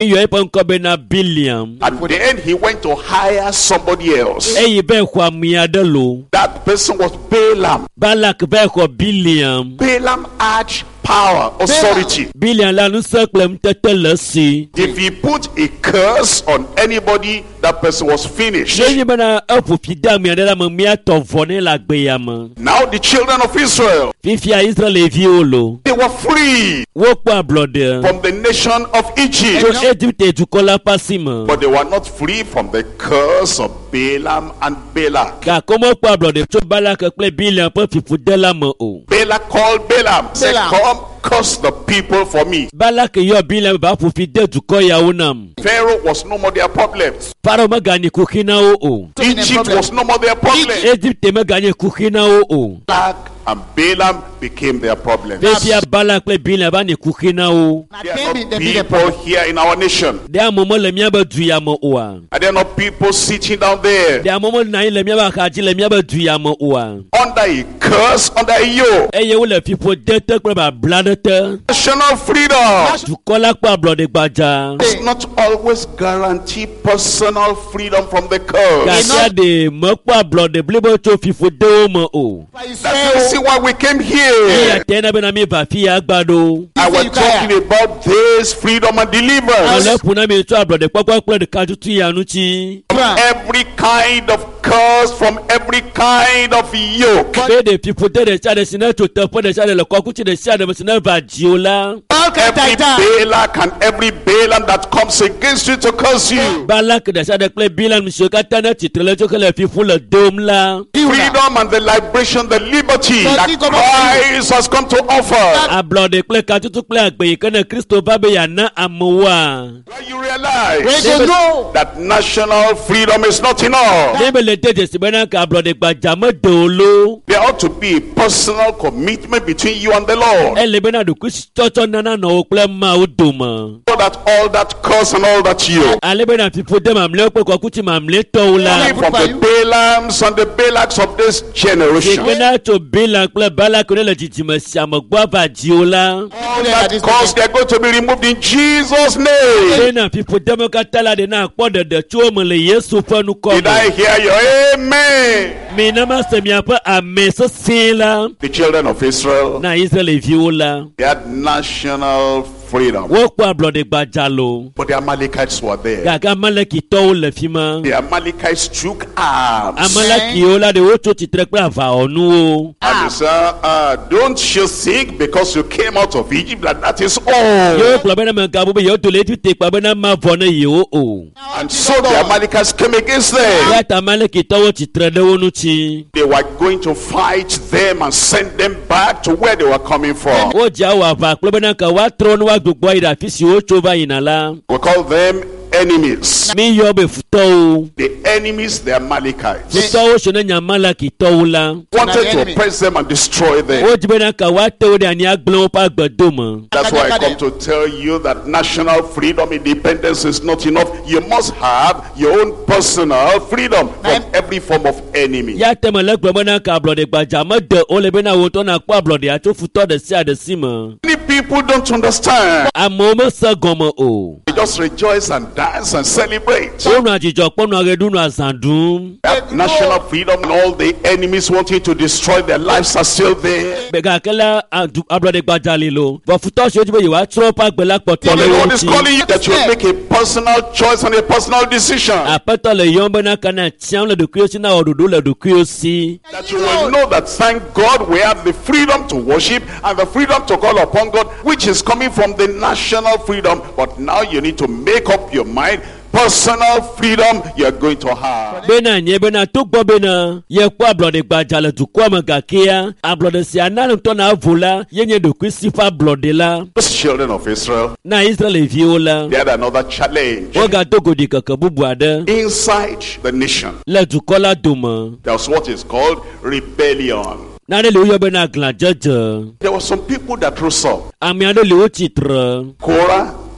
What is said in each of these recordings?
Iyo epanko bena Biliam. And then he went to hire somebody else. Eyi be kwa miadelo. That person was Balaam. Balak be kwa Biliam. Balaam had power, authority. Biliam la nusaklem tetelesi. If he put a curse on anybody, that person was finished. Yeyi bena apu fida miadela mamia tovone la gbeyama. Now the children of Israel, Fifia Israel eviolo. they were free Wokwa blode. from the nation of Egypt. So Egypt edukola pasima. But they were not free from the curse of Balaam and Balak. Ka komo kwa blode. So Balak kple Biliam pe fifudela mo o. Balak called Balaam, said, come, curse the people for me. Balak yo Biliam ba fufide duko ya unam. Pharaoh was no more their problem. Faro magani kukina o. Egypt was no more their problem. Egypt magani kukina o. Balak and Balaam became their problem. Bebia Balak kple Biliam ba ni kukina o. There are not people here in our nation. There momo le miaba duya mo oa. Are there not people sitting down there There momo na le miaba kaji le miaba duya mo oa. under a curse, under a yoke? Eye wo le people dete kple ba bladete. National freedom Dukola kwa blode gbaja. does not always guarantee personal freedom from the curse. Gasia de mo kwa blode blibo to fifude mo o. That's the reason why we came Ya here. tena be na mi ba fi agbado. And we're talking about this freedom and deliverance. Ole puna mi to blode kwakwa kple de katutu ya nuchi. Every kind of curse, from every kind of yoke. Be de people de chade sina to tepo de chade le kwakuchi de chade me sina ba jiola. Every Balak and every Balaam that comes against you to curse you. Balak de chade kple Biliam monsieur katana titrele to kele fi fun le dom la. Freedom and the liberation, the liberty that Christ has come to offer. A blode kple katutu kple agbe kene Kristo ba be ya na amowa. When you realize that national freedom is not enough, Debe le teje sibena ka blode gbaja mo dolo. there ought to be a personal commitment between you and the Lord. Ele bena du kustoto nana no kple ma odoma. So that all that curse and all that yoke, Ale bena people dem amle kple kwakuchi mamle tola. from the Balaams and the Balaks of this generation, Bena to Biliam kple Balak ne le jijime siamo gba ba jiola. all that curse, they are going to be removed in Jesus' name. Bena people dem katala de na kpo de chuo mo le Yesu fe nu ko. Did I hear your amen? Mi na ma se mi apa ameso sila. The children of Israel, Na Israel viola. they had national freedom, Wo kwa blode gbajalo. but the Amalekites were there. Gaga malaki to le fima. The Amalekites took arms. Amalaki ola de woto titre kple ava onu o. And they said, don't you think because you came out of Egypt that is all? Yo klo bena me gabu be yo to le ti te pa bena ma vone yo o. And so the Amalekites came against them. Ya ta malaki to wo titre de wonu chi. They were going to fight them and send them back to where they were coming from. O ja wa va klo bena ka wa tron wa gbogbo ida fi si o chova inala. We call them enemies. Mi yo be futo o. The enemies, the Amalekites, Futo o shone nya malaki to la. wanted to oppress them and destroy them. O jibena ka wa te o de ani agbon pa gbedoma. That's why I come to tell you that national freedom, independence is not enough. You must have your own personal freedom from every form of enemy. Ya te me le gbe bena ka blode gbaja me de o le bena wo to na kwa blode ya to futo de sia de sima. Many people don't understand. Amo me se gomo o. They just rejoice and dance and celebrate. Onu ajijo pono agedunu azandum. That national freedom and all the enemies wanting to destroy their lives are still there. Bega kala ablode gbajali lo. Bo futo se ojibe yiwa tropa gbela poto The le Lord is wonti. calling you that you make a personal choice and a personal decision. Apeto le yombe na kana tian le dokuyosi na odudu le dokuyosi. That you will know that thank God we have the freedom to worship and the freedom to call upon God, which is coming from the national freedom. But now you need to make up your mind. Personal freedom you are going to have. Bena nye bena to gbo bena ye kwa ablode gbajale du kwa magakia ablode si ananu to na avula ye nye dokusi fa blode la. Those children of Israel, Na Israel viola. they had another challenge. Woga togo di kaka bubu ade. Inside the nation, Le du kola duma. there was what is called rebellion. Na le uyo bena glan jeje. There were some people that rose up. Ami ade le o titre. Korah,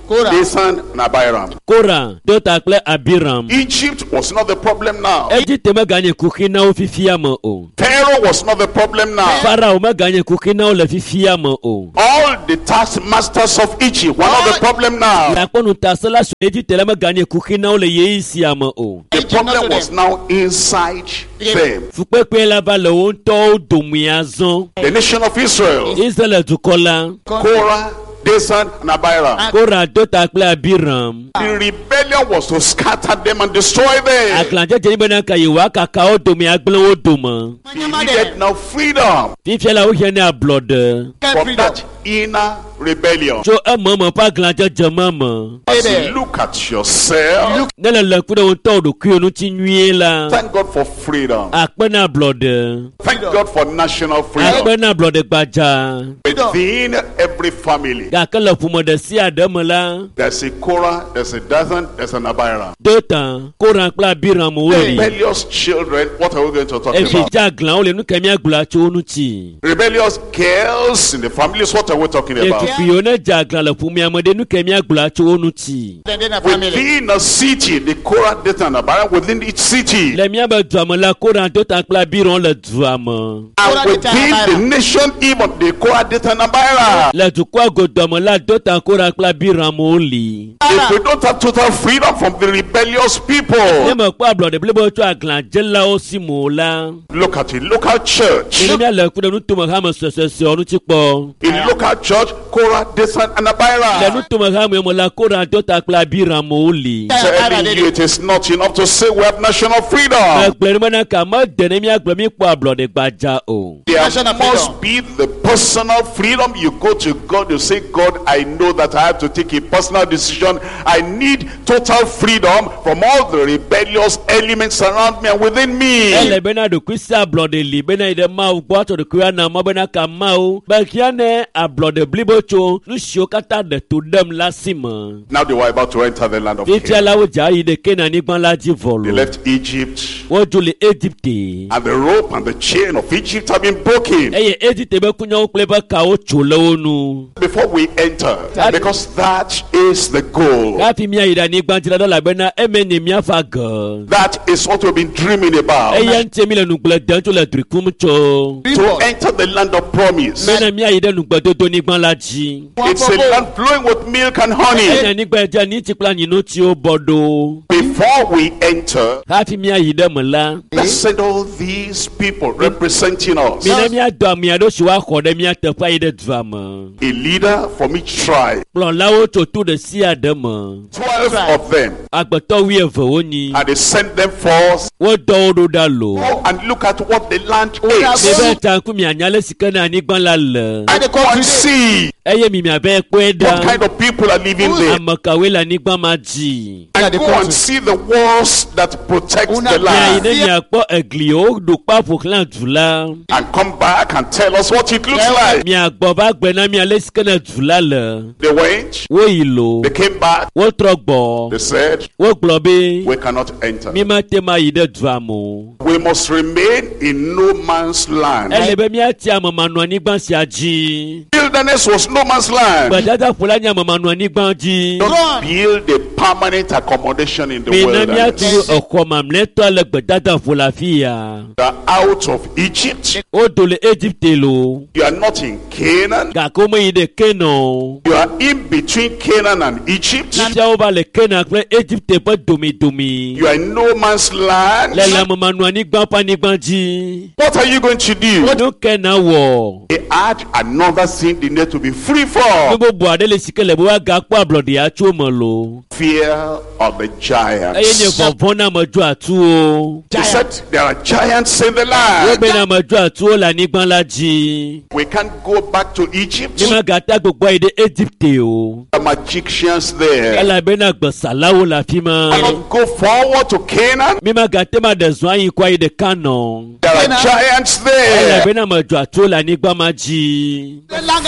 Korah. Dathan, and Abiram. Korah do ta kple Abiram. Egypt was not the problem now. Egypt me ganye kuki na o fifia mo o. Pharaoh was not the problem now. Pharaoh me ganye kuki na o le fifia mo o. All the taskmasters of Egypt were not the problem now. La konu tasala so Egypt le me ganye kuki na o le ye isi ama o. The problem was now inside them. Fukpekpe la ba le o nto domiazon. The nation of Israel. Israel dukola. Korah, Dathan, and Abiram. Korah do ta kple Abiram. The rebellion was to scatter them and destroy them. Aklanje jeni bena ka yewa kaka o domi agble o doma. They needed now freedom Fifia la o hiene ablode. from that inner rebellion. So mama pa aklanje jamama. As you look at yourself, Nela le kuda o nto do kuyo no ti nwie la. thank God for freedom. Akpena ablode. Thank God for national freedom. Akpena ablode gbaja. Within every family, Gakala fumo si adamala. there's a Korah, there's a Dathan, there's an Abiram. Dota Korah kple Abiram o ri. Rebellious children, what are we going to talk Efi about? jaglan o le nu kemi agbula cho nu ti. Rebellious girls in the families, what are we talking about? Etupiyo ne jaglan le fumi amade nu kemi agbula cho nu ti. Within a city, the Korah, Dathan, and Abiram, within each city. Le mia be duamala Korah Dota kple Abiram le duama. And within the nation, even the Korah, Dathan, and Abiram. Le dukwa go duamala Dota Korah kple Abiram o li. If we don't have total freedom from the rebellious people, Ne me kwa ablode blebo cho aglan jela o si mo la. look at a local church. Ne mia le kuda nu tuma ha me sese o nu ti po. In local church, Korah, Dathan, and Le nu Abiram. tuma ha me mo la Korah Dota kple Abiram o li. Telling you it is not enough to say we have national freedom. Ekpleni mana ka ma dene mi agble mi po ablode gbaja o. There National must be the personal freedom. You go to God, you say, God, I know that I have to take a personal decision. I need total freedom from all the rebellious elements around me and within me. Ele bena do kwisi ablode li bena ide ma u gbo to do kwa na ma bena ka ma o. Ba kiane ablode blibo cho nu shio kata de to dem la sima. Now they were about to enter the land of Fifia Canaan. la wo ja ide Kenan ni gban la ji They volo. left Egypt, Wo juli Egypte. and the rope and the chain of Egypt have been broken. Eye Egypte be kunya o kple ba ka o chole onu. Before we enter, because that is the goal. Ka fi mi ida ni gban jira do la bena eme ni mi afa ga. That is what we've been dreaming about. Eye nche mi le nu gble dan to le trikum cho. To enter the land of promise. Bena mi ida nu gbe dodo ni gban la ji. It's a land flowing with milk and honey. Ena ni gbe ja ni ti plan ni no ti o bodo. Before we enter, Hafi mi ida mo la. let's send all these people representing us. Mi na mi ado mi ado si wa ko de mi atefa ide dvama. A leader from each tribe. Plon la wo to de si adama. 12 of them. Agbeto wi eve wo ni. And they sent them forth. Wo do do da lo. Go and look at what the land Mi is. be tan ku mi anyale sikana ni gban la le. And go and see Eye mi abe pe what da. kind of people are living there. Amakawe la ni gban ma ji. And go and see the walls that protect the Ya land. ine mi akpo egli o do pa fo clan dula. And come back and tell us what it looks like. Mi agbo ba gbe na mi ale sikana dula le. They went. Wo ilo. They came back. Wo trogbo. They said, Wo gbobe. we cannot enter. Mi ma te ma ide dvamo. We must remain in no man's land. Elebe mi ati amamanu anigban si aji. Wilderness was no man's land. Gbadada fula ni amamanu anigban ji. Don't build a permanent accommodation in the Mi na mi atu wilderness. ọkọ mamlẹtọ ale gbadada fula fiya. You are out of Egypt. O dole Egypte lo. You are not in Canaan. Gako mo yi de Kenan. You are in between Canaan and Egypt. Titi awo ba le Kenan kple Egypte pe domi. You are in no man's land. Lele amamanu anigban pa anigban ji. What are you going to do? No Kenan wọ. They add another thing they need to be free Ní from. gbogbo adé le sikele bó wa ga kó ablọ̀dì àtú mọ̀ lo. Fear of the Ẹyẹ ni giants. fọ̀fọ́n náà mọ̀ ju àtú o. They said there are giants in the Wọ́n land. bẹ náà mọ̀ ju àtú o là nígbọ́n la jí. We can't go back to Egypt. Ní ma gàtá gbogbo èdè Egypte o. The magicians there. Ẹlà bẹ náà gbọ̀ sàláwo la fi ma. Cannot go forward to Canaan. Mi ma gàtá ma dẹ̀sùn àyìn kó èdè Kánò. There are giants Ẹlà there. bẹ náà mọ̀ ju àtú o là nígbọ́n ma jí.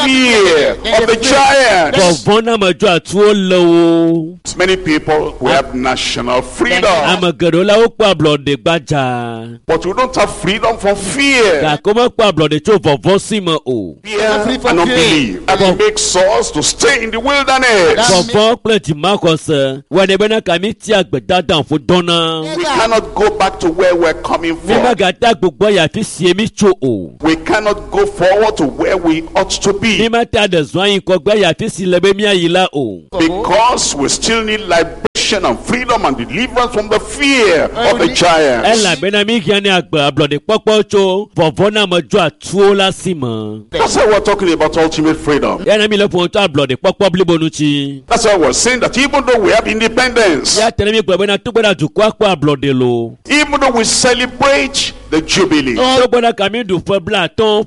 fear of the giants. Vɔvɔn na medzɔ atuwo le wo. Many people we have national freedom, Ame geɖewo la wokpɔ ablɔɖe gbadza. but we don't have freedom from fear. Gake womekpɔ ablɔɖe tso vɔvɔn si me o. Fear and unbelief that makes us to stay in the wilderness. Vɔvɔn kple dzimakɔse wɔne bena kami ti agbedada ƒo dɔna. We cannot go back to where we're coming Mi from. magata gbogbo ya fi sie mi tso o. We cannot go forward to where we ought to Mi be, mata de zɔn yin kɔgbe ya fi si le be miayi la o. because we still need liberation and freedom and deliverance from the fear of the giants. Elabena mi hiã ne agbe ablɔɖe kpɔkpɔ tso vɔvɔn na medzɔ atuwo la si me. That's why we're talking about ultimate freedom. Yana mi le ƒo tso ablɔɖe kpɔkpɔ blibo ŋuti. That's why we're saying that even though we have independence, Ya tɛnɛ mi gblɔ bena to gbena dukɔa kpɔ ablɔɖe lo. even though we celebrate the Jubilee, To gbena kami du ƒe blaatɔn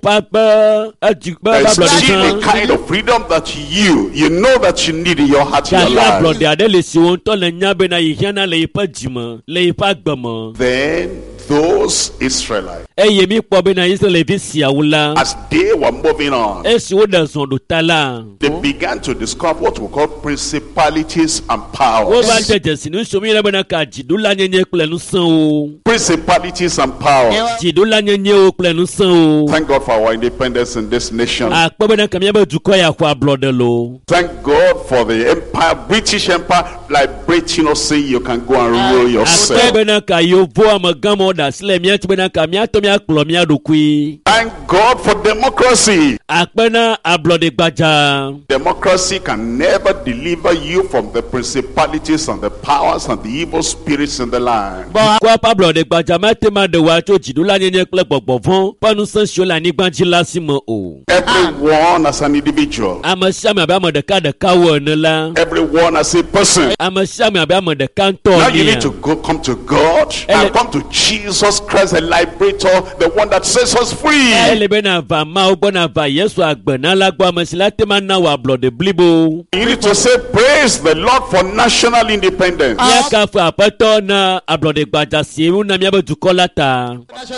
ƒe edzi ƒe there's still a ablɔɖe kind of freedom that you know that you need in your heart, in gã. your Gake life. ablɔɖe aɖe le si wo ŋutɔ le nya bena yi hiã na le yiƒe dzime le yiƒe agbe me. Then those Israelites, Eye mi kpɔ bena Israelvi siawo la. as they were moving on, Esi wo ɖe zɔn ɖo ta la. they began to discover what we call principalities and Wo powers. va de dzesi nu somi le bena ka dziɖula nyenye kple ŋusẽwo. Principalities and powers. Dziɖula nyenyewo kple ŋusẽwo. Thank God for our independence in this nation. Akpɔ bena ka míabe dukɔ ya xɔ ablɔɖe lo. Thank God for the empire, British Empire, liberating us, saying you can go and rule Akpɔ yourself. bena ka yevo amegãmawo ɖe asi le míati bena ka míatɔ míakplɔ mía ɖokui. Thank God for democracy. Akpɔ na ablɔɖe gbadza. Democracy can never deliver you from the principalities and the powers and the evil spirits in the land. Kɔ ƒe ablɔɖe gbadza mate ma ɖe wa tso dziɖula nyenye kple gbɔgbɔ vɔ̃ ƒe ŋusẽ siwo le anyigba dzi la si me o. Everyone as an individual, Ame sia ame abe ame ɖeka wo ene la. everyone as a person. Ame sia ame abe ame ɖeka Now ŋutɔ you need nia. to come to God and come to Jesus Christ, the liberator, the one that sets us free. Ele bena va Mawu gbɔna va Yesu agbena la gbɔ ame si la te ma na wò ablɔɖe blibo. You need to say, praise the Lord for national independence. Míakafu aƒetɔ na ablɔɖe gbadza si ŋu na míabe dukɔ la ta.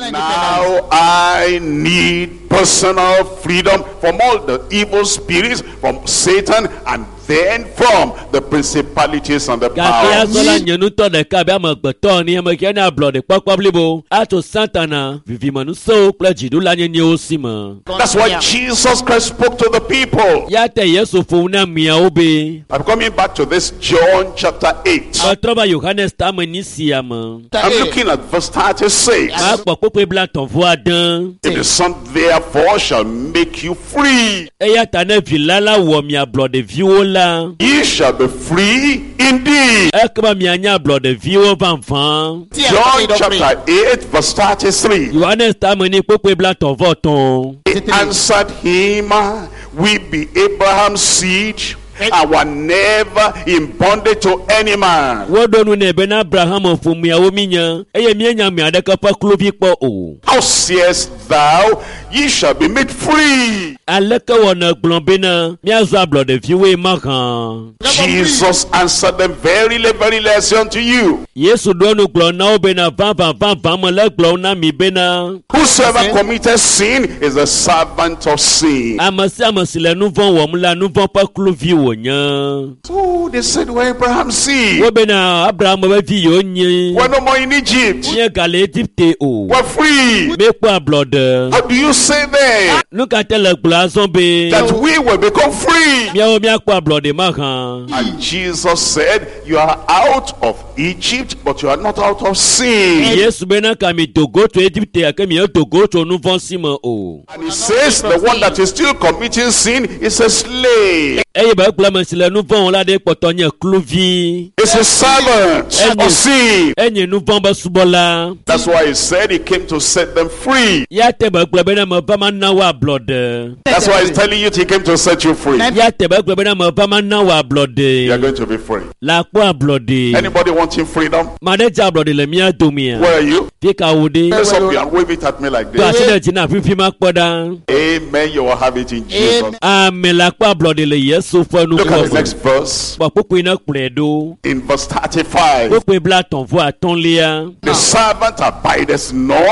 Now I need personal freedom from all the evil spirits, from Satan, and then from the principalities and the Gake powers. azɔ la nye nutɔ ɖeka be amegbetɔ ni ame kia ne ablɔɖe kpɔkpɔ blibo atso Satana vivimenusẽwo kple dziɖula nyenyewo si me. That's why Jesus Christ spoke to the people. Ya te Yesu ƒo ŋu na miawo be. I'm coming back to this John chapter 8. Metrɔ va Yohanes tame ni sia me. I'm looking at verse 36. Makpɔ kpokpe blaetɔ̃ ade. If the Son therefore shall make you free, Eya ta ne vi la wɔ mia ablɔɖeviwo la. ye shall be free indeed. Ekema mianya ablɔɖeviwo vavã. John chapter 8 verse 33. Yohanes tame ni kpokpe blaetɔ̃. He answered him, we be Abraham's seed, and were never in bondage to any man. Woɖo nu nɛ bena Abraham ƒomiawo mi nye eye mienya mi aɖeke ƒe kluvi kpɔ o. How sayest thou, ye shall be made free? Aleke wɔ nègblɔ bena míazɔ ablɔɖeviwoe mahã? Jesus answered them, verily, verily, I say unto you, Yesu ɖo nu gblɔ na wo bena vavã mele gblɔm na mi bena whosoever committed sin is a servant of sin. ame sia ame si le nu vɔ̃ wɔm la nu vɔ̃ ƒe kluvi wònye. So they said, we're Abraham's seed. Wo bena Abraham ƒe vi yewo nye. We're no more in Egypt. Míegale Egipte o. We're free. Míekpɔ ablɔɖe. How do you say then Nu ka te le gblɔ azɔ be that we will become free? míawo míakpɔ ablɔɖe mahã? And Jesus said, you are out of Egypt, but you are not out of sin. Yesu bena ka mi dogo tso Egipte ake mi dogo tso nu vɔ̃ si me o. And he says the one that is still committing sin is a slave. Eye be egblɔ ame si le nu vɔ̃ wɔm la ɖe kpɔtɔ nye kluvi. It's a servant of sin. Enye nu vɔ̃ be subɔla. That's why he said he came to set them free. Ya te be egblɔ bena meva ma na wo ablɔɖe. That's why he's telling you he came to set you free. Ya te be egblɔ bena meva ma na wo You are ablɔɖe. going to be free. La kpɔ ablɔɖe. Anybody wanting freedom? Ma ɖe dze ablɔɖe le mía domea. Where are you? Fi ka wo ɖe. Raise up your hand, wave it at me like Do asi this. ɖe dzi na fifi ma kpɔ ɖa. Amen. You will have it in Jesus. Ame la kpɔ ablɔɖe le Yesu ƒe Look at the nukpɔ next me. verse. Kpɔ kpokpoe ne kplɔe ɖo. In verse 35. Kpokpoe blaetɔ̃-vɔ-atɔ̃lia. The servant abideth not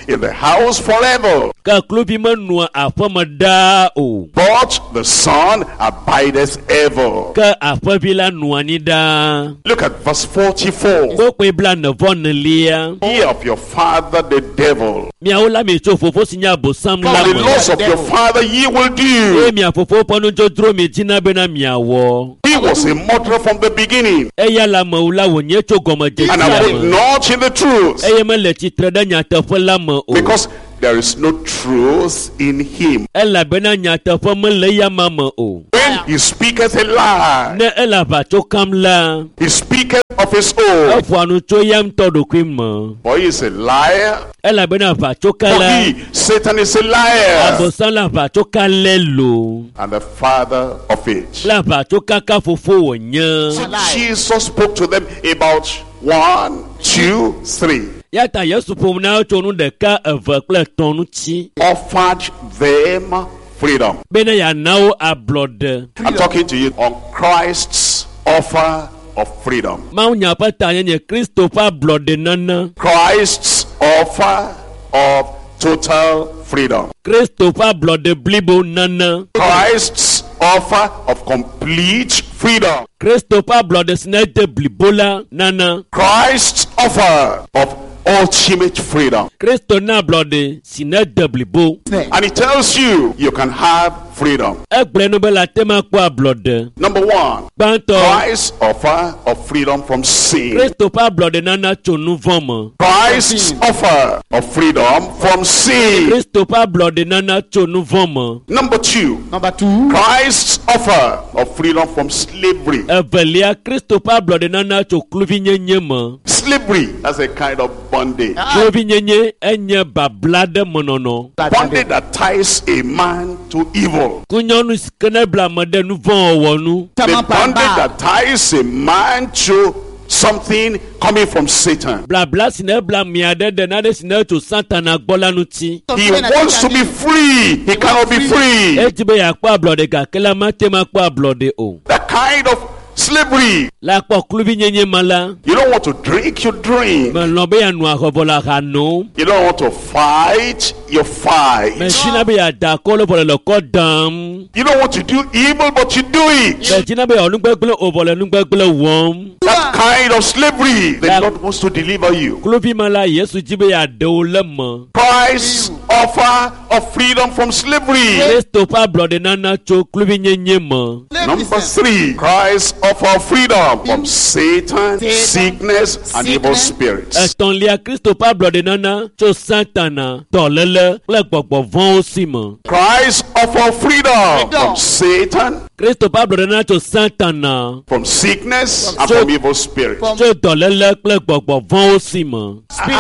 in the house forever. Ka kluvi menua apa meda o. But the Son abideth ever. Ka apa bila nuani da. Look at verse 44. Ko kwe bla nevon lia. Ye of your father the devil, Miaola mi cho fofo sinya bosam la. and the laws of your father ye will do. E mia fofo ponu jodro mi jina bena miawo. He was a murderer from the beginning, Eya la maula wonye cho goma je. and abode not in the truth, Eya me le chitre da nyata fo la ma o. because there is no truth in him. Ela bena nyata fo me le ya mama o. When he speaketh a lie, Ne ela va cho kam la. he speaketh of his own, Efo anu cho yam todo kwim. for he is a liar, Ela bena va cho for kala. he, Satan, is a liar, Abosan la va cho kalelo. and the father of it. La va cho kaka fofo wonye. So Jesus spoke to them about 1, 2, 3. Yata Yesu pom na cho nu deka eve kple tonu chi. Offered them freedom. Bena ya nao ablode. I'm talking to you on Christ's offer of freedom. Ma nya pata nye Christopher blode nana. Christ's offer of total freedom. Christopher blode blibo nana. Christ's offer of complete freedom. Christopher blode snete blibola nana. Christ's offer of ultimate freedom. Christo na blode sinete blibo. And he tells you, you can have freedom. Egble no bela tema kwa blode. Number 1, Banto. Christ's offer of freedom from sin. Christopher blode nana cho nu voma. Christ's offer of freedom from sin. Christopher blode nana cho nu voma. Number 2, Number 2. Christ's offer of freedom from slavery. Evelia Christopher blode nana cho kluvi nyenye ma. Slavery, that's a kind of bondage. Kluvi nyenye enye bablade monono. Bondage that ties a man to evil. Kunyonu skene bla made nu von wonu. The bondage that ties a man to something coming from Satan. Bla bla sine bla miade de nade sine to Satan agbola nu ti. He wants to be free. He cannot be free. Ejibe ya kwa blode ka kela matema kwa blode o. That kind of slavery. La kwa klubi nyenye mala. You don't want to drink, you drink. Me lobe ya nu ahobola hano. You don't want to fight, you fight. Me jina be ya da kolo bole lo kodam. You don't want to do evil, but you do it. Me jina be ya onugbegbele obole onugbegbele wom. That kind of slavery, the Lord wants to deliver you. Klubi mala Yesu jibe ya de olema. Christ's offer of freedom from slavery. Kristo pa blode nana cho klubi nyenye ma. Number 3, Christ's offer of freedom from Satan, sickness, and evil spirits. Eton lia Kristo pa blode nana cho Satana. Tolele kle gbogbo von osi ma. Christ's offer of freedom from Satan, Kristo pa blode nana cho Satana. from sickness, and from evil spirits. Cho tolele kle gbogbo von osi ma.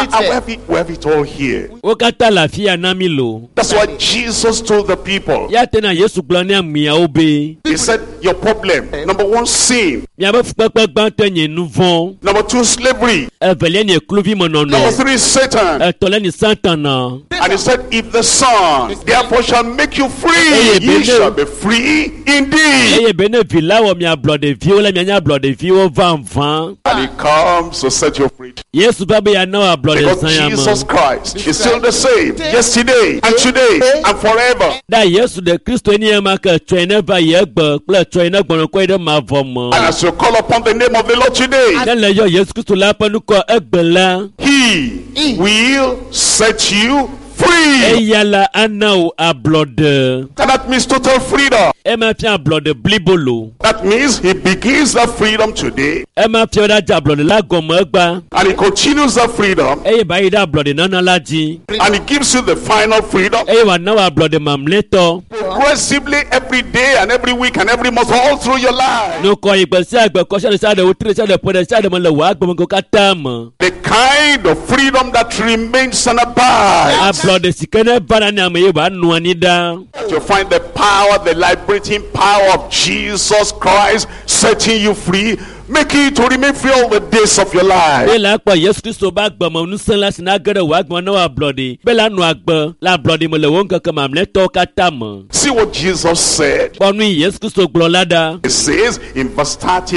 We have it all here. Okata lafia nami lo. That's why Jesus told the people. Ya tena Yesu glone amia obe. He said, your problem, number 1, sin. Mia be fukpekpe gbante nye nu von. Number 2, slavery. Evelia nye kluvi monono. Number 3, Satan. Etole ni Satana. And he said, if the Son therefore shall make you free, ye shall be free indeed. Eye bene vilawo mia blode viwo le mia nya blode viwo van van. And he comes to set you free. Yesu babe ya na wa blode Because sanyama. Jesus Christ is still the same yesterday and today and forever. Da Yesu de Kristo eni ema ke twene ba yegbe kple twene gbono ko ide ma vomo. And as you call upon the name of the Lord today, Ne le yo Yesu Kristo la panu ko egbela. he will set you free. Eyala anao ablode. And that means total freedom. Ema fi ablode blibolo. That means he begins that freedom today Ema fi oda jablode la gomo egba. and he continues that freedom Eye ba ida ablode nana laji. and he gives you the final freedom Eye wa na wa ablode mamleto. progressively every day and every week and every month all through your life. No ko igbe si agbe ko sade sade utire sade pode sade mo le wa agbe mo ko katama. The kind of freedom that remains and abides. Ablode sikene bana ni amaye ba nu anida. You find the power, the liberating power of Jesus Christ setting you free Make it to remain free all the days of your life. Bela kwa Yesu Kristo ba gbamo nusela sina gere wa gbamo na wa bloody. Bela nu agbo la bloody mo le wonka kama mleto katamo. See what Jesus said. Bonu Yesu Kristo glolada. It says in verse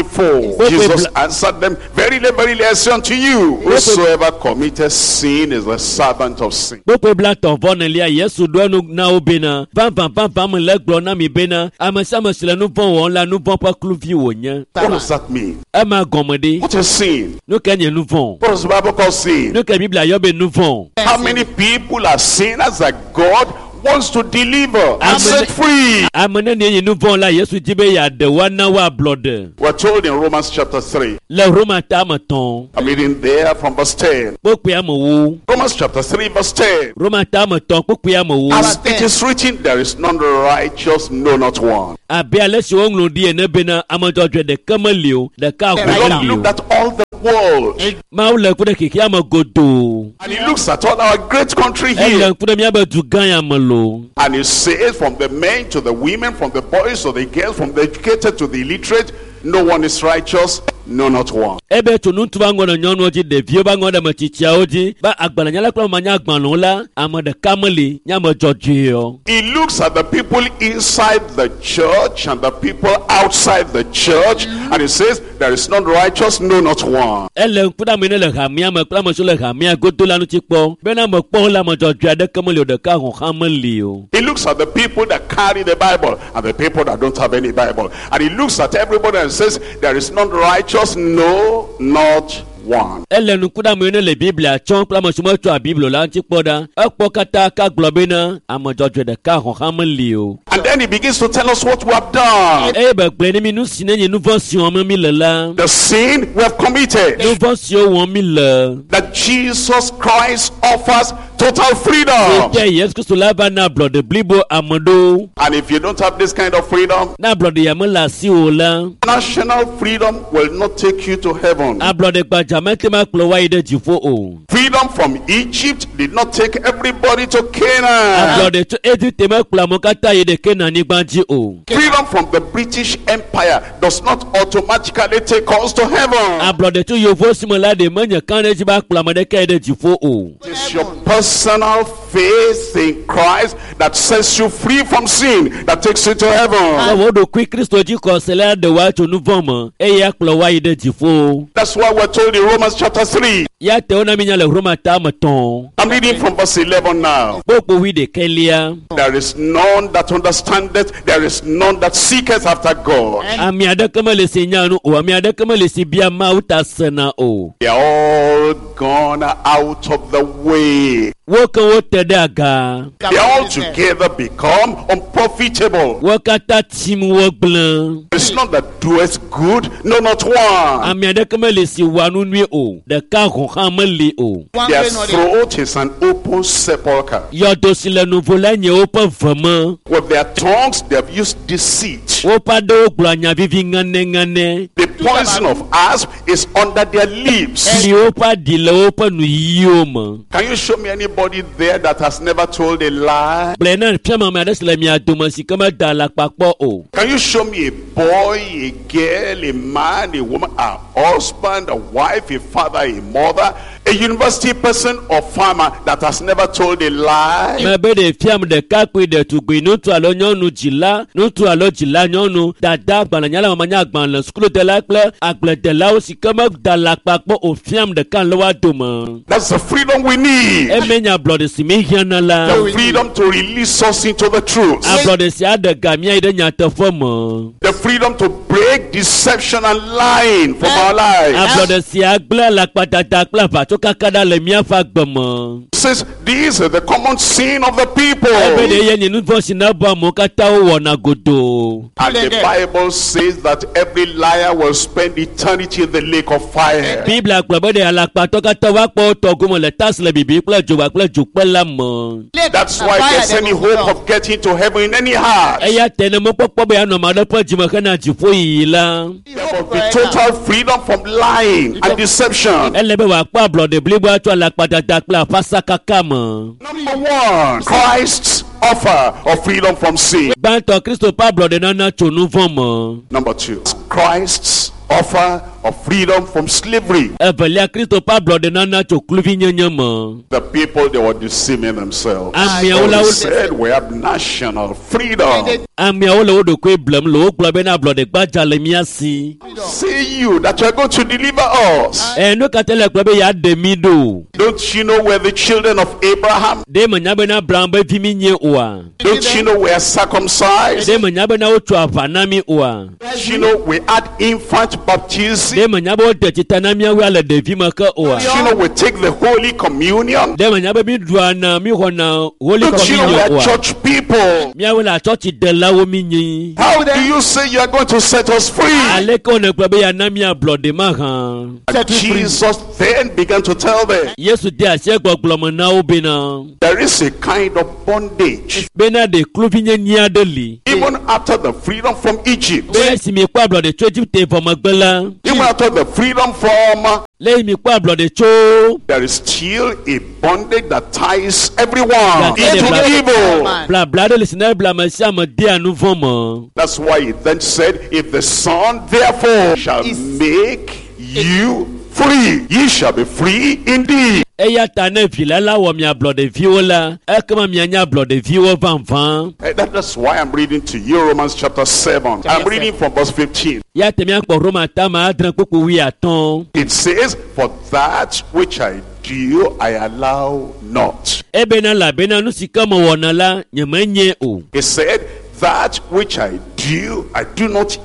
34, Jesus answered them, Verily, verily, I say unto you, whosoever committeth sin is the servant of sin. Bope blato vonelia Yesu doanu na obena. Pam le glo na mi bena. Amasama sile nu von won la nu von pa kluvi wonya. What does that mean? Ama gomede. What is sin? No kenye nu von. What does the Bible call sin? No ke Biblia yobe nu von. How many people are sinners that God wants to deliver and set free? Amene ne nu von la Yesu jibe ya de wana wa blood. We're told in Romans chapter 3. Le Roma tamaton. I'm reading there from verse 10. Bope amowo. Romans chapter 3 verse 10. Roma tamaton bope amowo. As it is written, there is none righteous, no, not one. Abi alesi wonglo di ene bena amadodwe de kamalio de ka God looked at all the world, maule kude kiki amagodo. and he looks at all our great country here, Ele kude miaba duganya malo. and he says, from the men to the women, from the boys to the girls, from the educated to the illiterate, no one is righteous, no, not one. Ebe to nuntu bangono nyonu oji de vio bangono machichia oji ba agbala nyala kwa manya agbala la amade kamali nyama jojio. He looks at the people inside the church and the people outside the church, and he says, there is none righteous, no, not one. Ele kuda mine le hamia me kula mo le hamia godo la no tikpo bena mo kpo la mo jojio de kamali de ka ho hamali o. He looks at the people that carry the Bible and the people that don't have any Bible, and he looks at everybody and says, there is none righteous, no, not one. Ele nukuda mene le Biblia chon kula mo sumo to a Bible la tikpo da akpo kata ka globena amo jojio de ka ho hamali o. And then he begins to tell us what we have done. Ebe gbe ni nu sine ni nu vonsion mo mi lela. The sin we have committed. Nu vonsion won mi le. That Jesus Christ offers total freedom. Ite Yesu Kristo la ba na blood blibo amodo. And if you don't have this kind of freedom, Na blood ya mo la si o la. national freedom will not take you to heaven. A blood gbaja mete ma klo wa ide jifo o. Freedom from Egypt did not take everybody to A Canaan. blood to Egypt me kula mo kata ide Kenan ni gbanji o. Freedom from the British Empire does not automatically take us to heaven. A blood to Yovo simola de manya kan e ba kula mo de ka ide jifo o. It's your personal faith in Christ that sets you free from sin, that takes you to heaven. Wo do kwi Kristo ji ko sele de wa to nu vomo. E ya kula wa ide jifo. That's why we're told in Romans chapter 3. Ya te ona minya le Roma ta maton. I'm reading from verse 11 now. Bopo wi de kelia. There is none that understandeth, there is none that seeketh after God. Ami adakama le senyanu o ami adakama le sibia ma utasena o. They are all gone out of the way. Woka wote daga. They all together become unprofitable. Wakata timu woglan. There is none that doeth good, no, not one. Ami adakama le si wanu nwe o. De ka ho hamali o. Their throat is an open sepulchre. Yodo sile nu vola nye opa vama. With their tongues they have used deceit. Opa do glanya vivi ngane. The poison of asp is under their lips. Li opa dile opa nu yoma. Can you show me anybody there that has never told a lie? Blena pema ma desle mi adoma si kama dala pakpo o. Can you show me a boy, a girl, a man, a woman, a husband, a wife, a father, a mother, a university person or farmer that has never told a lie? Me be de fiam de kakwe de tugui nutu alo nyonu jila, nutu alo jila nyonu, dada agbana nyala mamanya agbana skulu de la kle, agle de la osi kama dala pakpo o fiam de kan lowa doma. That's the freedom we need. Emenya blood si mi hiana la. The freedom to release us into the truth. A blood si ada gamia ide nyata fomo. The freedom to break deception and lying from our A lives. blood si agla la patata kla pa to kakada le mia fa gbemo. Says these are the common sin of the people. Ebe de ye ni nuvo si na ba mo kata o wona godo. And the Bible says that every liar will spend eternity in the lake of fire. Biblia kla de ala pa to kata wa po to gumo le tas le bibi kla jo la mo. That's why there's any hope of getting to heaven in any heart. Eya tene mo popo be ano ma do po jima kana jifo yi la. There will be total freedom from lying and deception. Elebe wa pa blood de blibo ato ala patata kla fasa kakama. Number one, Christ's offer of freedom from sin. Banto Kristo pa blood de nana to nu vomo. Number two, Christ's offer of freedom from slavery. Evelia Kristo pa ablɔde nana tso kluvi nyenye me. The people, they were deceiving themselves. Amiawo la They wo said we have national freedom. amiawo le wo ɖokui blem le wo gblɔ bena ablɔde gbadza le mía si. Say you that you are going to deliver us. Nu katã le gblɔ be ya ɖe mi ɖo. Don't you know we're the children of Abraham? Ɖe menya bena Abraham be vi mi nye oa. Don't you know we are circumcised? Ɖe menya bena wotso aʋa na mi oa. Don't you know we had infant baptism? Ɖe menya be wode tsita na míawoe le ɖevi me ke oa. Don't you know we take the Holy Communion? Ɖe menya be mi ɖua na mi xɔna holy Don't you know we communion are oa. church people? Míawoe le atsɔtsi delawo mi nyi. How do you say you are going to set us free? Aleke wòle gblɔ be yana mi ablɔde ma hã. And Jesus then began to tell them, Yesu de asi gbɔgblɔ me na wo bena. there is a kind of bondage. Bena ɖe kluvi nyeni aɖe li. Even after the freedom from Egypt, Bena si mi kpɔ ablɔde tso Egipte vɔ megbe la. even after the freedom from, Le mi kpɔ ablɔde tso. there is still a bondage that ties everyone Yeah, into yeah. evil. Blabla ɖe le si na bla me sia me dea nu vɔ me. That's why he then said, if the Son therefore shall make you free, ye shall be free indeed. Eya ta ne vi la wɔ mia ablɔdeviwo la, ekema mianya ablɔdeviwo vavã. That's why I'm reading to you Romans chapter 7. I'm reading from verse 15. Ya te miakpɔ Roma tama adre kpokpo 15. It says, for that which I do, I allow not. Ebena labena nu si ke mewɔna la nyemenye o. He said, that which I do not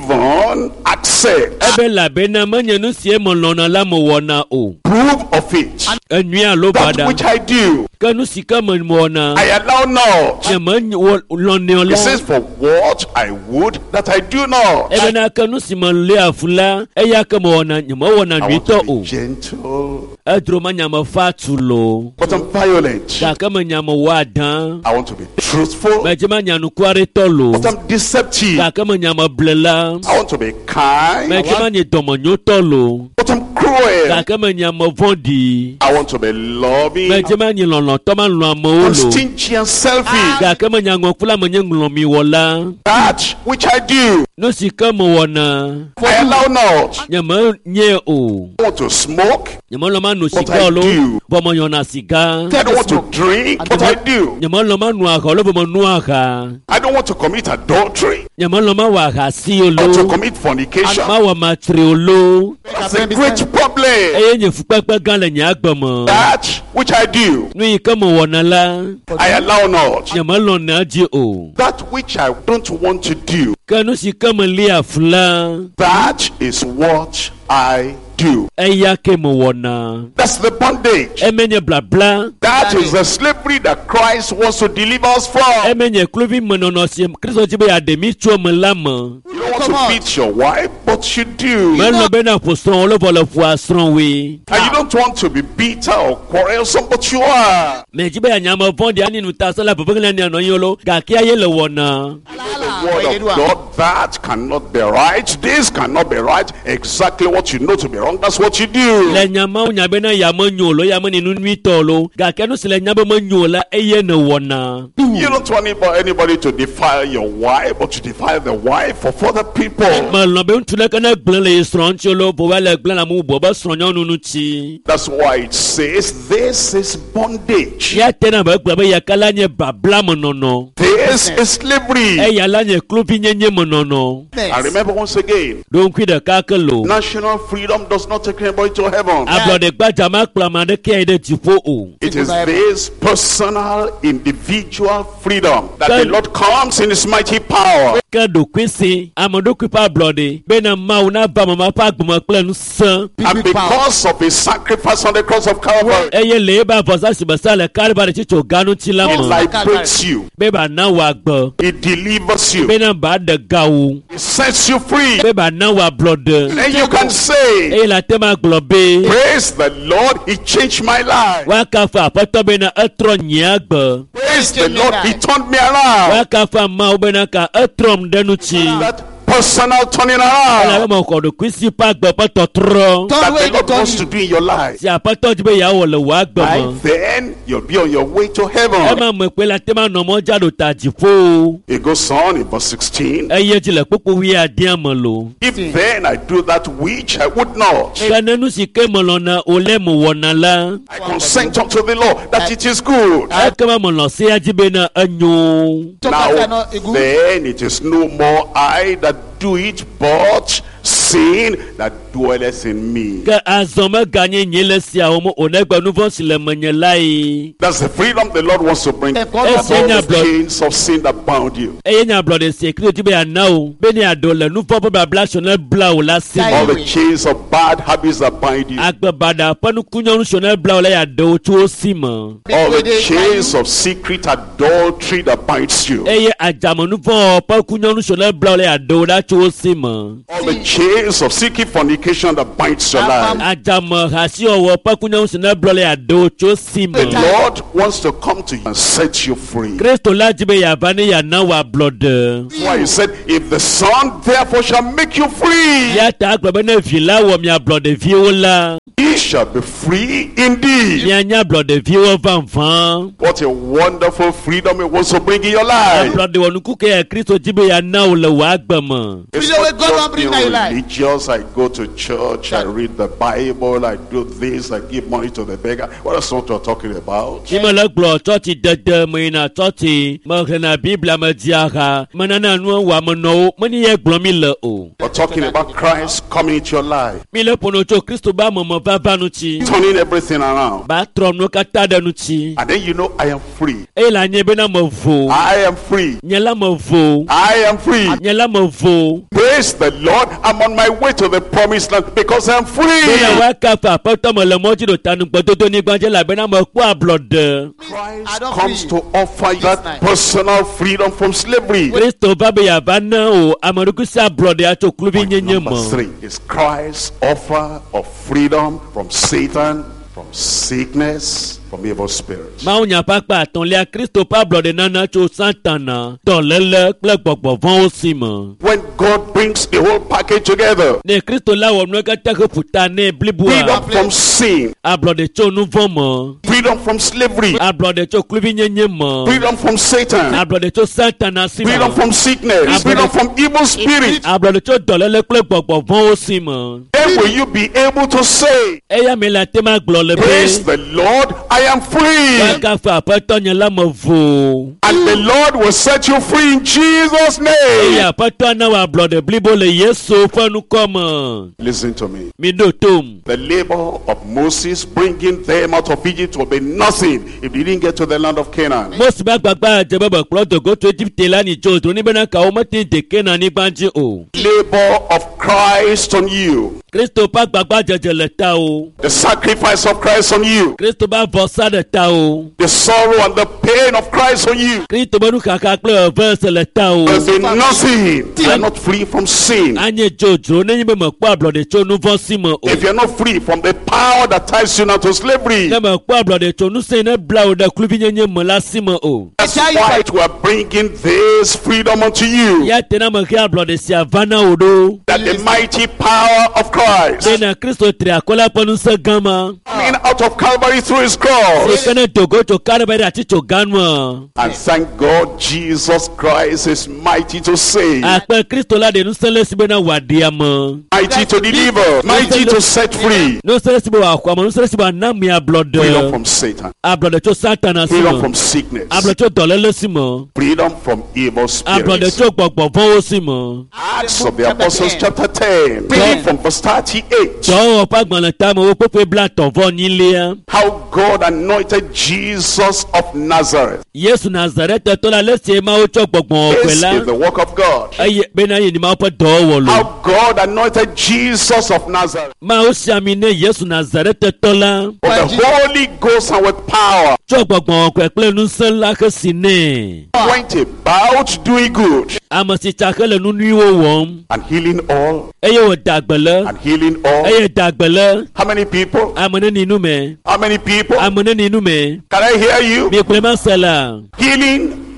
even accept. Ebe labena menye nu si melɔna la mewɔna o. Prove of it. Enui alo That bada. which I do, Ke nu si ke mewɔna I allow not. nyemelɔnɛ It la. says, for what I would that I do not. Ebena ke nu si mele afu la, eya ke mewɔna nyemewɔna I want to nyuitɔ be o. gentle, Edro me nyamefa tu lo. but I'm violent. Gake me nyamewɔ adã. I want to be truthful, Medze me nyanuku aɖetɔ lo. but I'm deceptive. Gake me nyameble la. I want to be kind, Medze me nye dɔmenyotɔ lo. but I'm cruel. Gake me nyamevɔ̃ɖi. I want to be loving, Medze me nye lɔlɔ̃tɔ ma lɔ amewo I'm lo. stingy and selfish. Gake me nyaŋɔkula menye ŋlɔmiwɔla. That which I do, Nu si ke mewɔna. I allow not. Nyemenye o. I want to smoke, Nyemelɔ ma nu What sika I lo. do. Vɔ menyɔna siga. I don't want to drink, but I do. Nyemelɔ ma nu aha lo vɔ menu aha. I don't want to commit adultery Nyemelɔ ma wɔ ahasi o or to lo. commit fornication. Ma wɔ matri o lo. That's a great problem. Eye nye fukpekpe gã le nye agbe me. That which I do, Nu yi ke mewɔna la. I allow not. Nyemelɔna dzi o. That which I don't want to do, Ke nu si ke meli afu la. that is what I do. Eya ke mewɔna. That's the bondage. Emenye blabla. That is the slavery that Christ wants to deliver us from. Emenye kluvi menɔnɔ si Kristo dzi be yeaɖe mi tso me la me. You don't want to beat your wife, but you do. Melɔ bena ƒo srɔ̃ le vɔ le ƒoa srɔ̃woe. And you don't want to be bitter or quarrelsome, but you are. Mɛ dzi be yanyame vɔ̃ɖi ani nu ta se la vevegele ani anɔ anyi lo gake ye le wɔna. The word of God, that cannot be right. This cannot be right. Exactly what you know to be wrong, that's what you do. Le nyamawo nya bena yame nyo lo yame ni nu nyuitɔ lo gake nu si le nya be menyo la eye ne wɔna. You don't want anybody to defile your wife or to defile the wife of other people. Melɔ be ŋutsu ɖeke ne gblẽ le ye srɔ̃ ŋuti lo bo va le gblẽ le amewo be srɔ̃nyɔnu ŋuti. That's why it says this is bondage. Ya tena be gblɔ be yaka la nye babla menɔnɔ. This is slavery. Eya la nye kluvi nyenye menɔnɔ. And remember once again, Ɖoŋkui ɖeka ke lo. national freedom does not take anybody to heaven. Ablɔɖe gbadza ma kplɔ ame aɖeke yi ɖe dziƒo o. It is this personal, individual freedom that the Lord comes in His mighty power. Ke ɖokui si ame ɖokui ƒe ablɔɖe bena Mawu nava mama ƒe agbeme kple ŋusẽ. And because of His sacrifice on the cross of Calvary, Eye le ebe avɔsa si besa le Kalvari tsitso gã ŋuti la it me. liberates you. Be bana wɔ agbe. It delivers you. Bena ba ɖe ga wo. It sets you free. Be bana wɔ ablɔɖe. And you can say, Eye la te ma gblɔ be. praise the Lord, He changed my life. Wakafa aƒetɔ bena etrɔ nye agbe. Praise the Lord, He turned me around. Wakafa Mawu bena ka etrɔm ɖe ŋuti. That personal turning Ẹ̀la around mọ̀ kọ̀dọ̀ kú sí pa gbọ̀pọ̀ tọ̀tọ̀rọ̀. that the Lord wants to do in your life. Tí àpótọ́ ti bẹ̀ yà wọ̀ lẹ̀ wá gbọ̀mọ̀. Right then, you'll be on your way to Ẹ heaven. máa mọ̀ pé la tẹ́ máa nà ọmọ jáde tàjì fó. It goes on in verse 16. Ẹ yẹ tilẹ̀ pópó wí adé àmọ̀ lò. If then I do that which I would not, Kanenu si ke mọ̀lọ́nà olẹ́ mọ̀ wọ̀nà la. I consent unto the law that it is good. Ẹ kẹ́ máa mọ̀lọ́ sí ajíbe náà ẹ̀yọ́. Now, then it is no more I that do it, but sin that dwelleth in me. Kẹ́ azɔ̀mẹ́ ganyé nyé lẹ́ si àwọn ọmọ onẹ́gbẹ̀nufọ́ sílẹ̀ mọ̀nyẹ́ láyé. That's the freedom the Lord wants to bring. All Ẹ the chains of sin that bound you. Eye nya blɔ de se kiri ti bɛ yana o bɛ ni ado le nufɔ bɛ babla sɔnɛ bla o la se All ma the chains of bad habits that bind you. agbɛbada pɛnukunyɔnu sɔnɛ bla o la ya do o tso si ma All the chains of secret adultery that binds you. eye ajamɔnufɔ pɛnukunyɔnu sɔnɛ bla o la ya do o la tso si ma All the chains of secret fornication that binds your life. ajamɔ hasi ɔwɔ pɛnukunyɔnu sɔnɛ bla o la ya do o tso si ma The Lord wants to come to you and set you free. kristo la ti bɛ yaba ni yana wa blɔ de That's why he said, if the Son therefore shall make you free, yata agblɔ bɛ ne vi la wɔ mia blɔ de viwo la ye shall be free indeed. mia nya blɔ de viwo vanvan What a wonderful freedom he wants to bring in your life. blɔ de wɔnuku ke kristo ti bɛ yana o le wa gbɛmɛ. It's Freedom not with God just will bring being in life. religious. I go to church, I read the Bible, I do this, I give money to the beggar. What is what you're talking about? Imele gblɔ tsɔtsi dede me yina tsɔtsi me xlẽna biblia me dziaha me nana nu wɔamenɔwo meni ye gblɔm mi le o. We're talking about Christ coming into your life, Mi le ƒono tso kristo be ameme vava ŋuti turning everything around. ba trɔ nuwo katã ɖe ŋuti And then you know, I am free. eye le anyi bena me vo I am free. nye la me vo I am free. nye la me vo Praise the Lord. I'm on my way to the promised land because I'm bena free. woakafa aƒetɔ me le mɔdzi ɖo ta nugbɔdodo nyigba dzi elabena me kpɔ ablɔɖe. Christ comes to offer you that personal freedom from slavery. Kristo va be yava na o ameɖokui si ablɔɖe atso kluvi nyenye Number me. 3 is Christ's offer of freedom from Satan, from sickness, from evil spirits. Mawu nyaƒe akpa atɔ̃lia kristo ƒe ablɔɖe nana tso satana dɔléle kple gbɔgbɔ vɔ̃wo si me. When God brings the whole package together, Ne kristo la wɔ nuwo katã he ƒuta nɛ blibua freedom from sin, ablɔɖe tso nu vɔ me freedom from slavery, ablɔɖe tso kluvi nyenye me freedom from Satan, ablɔɖe tso satana si me freedom from sickness, freedom from evil spirits. ablɔɖe tso dɔléle kple gbɔgbɔ vɔ̃wo si me. Then will you be able to say, Eya me la te ma gblɔ le praise be the Lord, I am free. wakafa aƒetɔ nye la me vo. And the Lord will set you free in Jesus' Eye name. aƒetɔ na wɔ ablɔɖe blibo le Yesu ƒe nukɔme. Listen to me. Mi ɖo tom. The labor of Moses bringing them out of Egypt will be nothing if they didn't get to the land of Canaan. Mose be agbagba dze be kplɔ dogo tso Egipte la ni tso dro ni bena kawo mete de Kenan anyigba dzi o. Labor of Christ on you. Kristo ƒe agbagba dzedze le ta o. The sacrifice of Christ on you. Kristo ƒe avɔsa ɖe ta o. The sorrow and the pain of Christ on you. Kristo ƒe nuxaxa kple veve se le ta o. Will be nothing. You are not free from sin. Anye dzodzro nenye be mekpɔ ablɔɖe tso nu vɔ si me o. If you're not free from the power that ties you now to slavery, Ne mekpɔ ablɔɖe tso nu se ne bla o ɖe kluvi nyenye me la si me o. that's why we are bringing this freedom unto you. Ya tena me xe ablɔɖe sia va na wo ɖo. That the mighty power of Christ Bena Kristo tri akɔ la ƒe ŋusẽ gã ma. coming out of Calvary through his cross. Si ke ne dogo tso ka ɖe be ɖe ati tso ganua. And thank God Jesus Christ is mighty to save, Akpe Kristo la ɖe ŋusẽ le si bena wòaɖi ame. mighty to deliver, mighty to set free. Ŋusẽ le si be wòaxɔ ame, ŋusẽ le si be wòana mi Freedom ablɔɖe. from Satan, Ablɔɖe tso Satana si freedom me. from sickness, Ablɔɖe tso dɔléle si me. freedom from evil Ablɔɖe spirits. tso gbɔgbɔ vɔ̃wo si me. Acts of the Apostles chapter 10, reading from verse 38. Dɔwɔwɔ ƒe agbalẽ ta me wo kpekpe bla tɔvɔ nyilia. How God anointed Jesus of Nazareth. Yesu Nazaretɔ la le sie mawo tsɔ gbɔgbɔ This ɔkpe la. is the work of God. Eye bena ye ni mawo ƒe dɔwɔwɔ lo. How God anointed Jesus of Nazareth Mawo si ami ne Yesu Nazaretɔ la. with the Holy Ghost and with power. Tsɔ gbɔgbɔ ɔkpe kple ŋusẽ la xe si nɛ. Went about doing good Ame si tsaxe le nu nyuiwo wɔm. and healing all Eye wòda agbe le. and healing all. Eye da agbe le. How many people? Ame ne ni nume. How many people? Ame ne ni nume. Can I hear you? Mi kple ma se la. Healing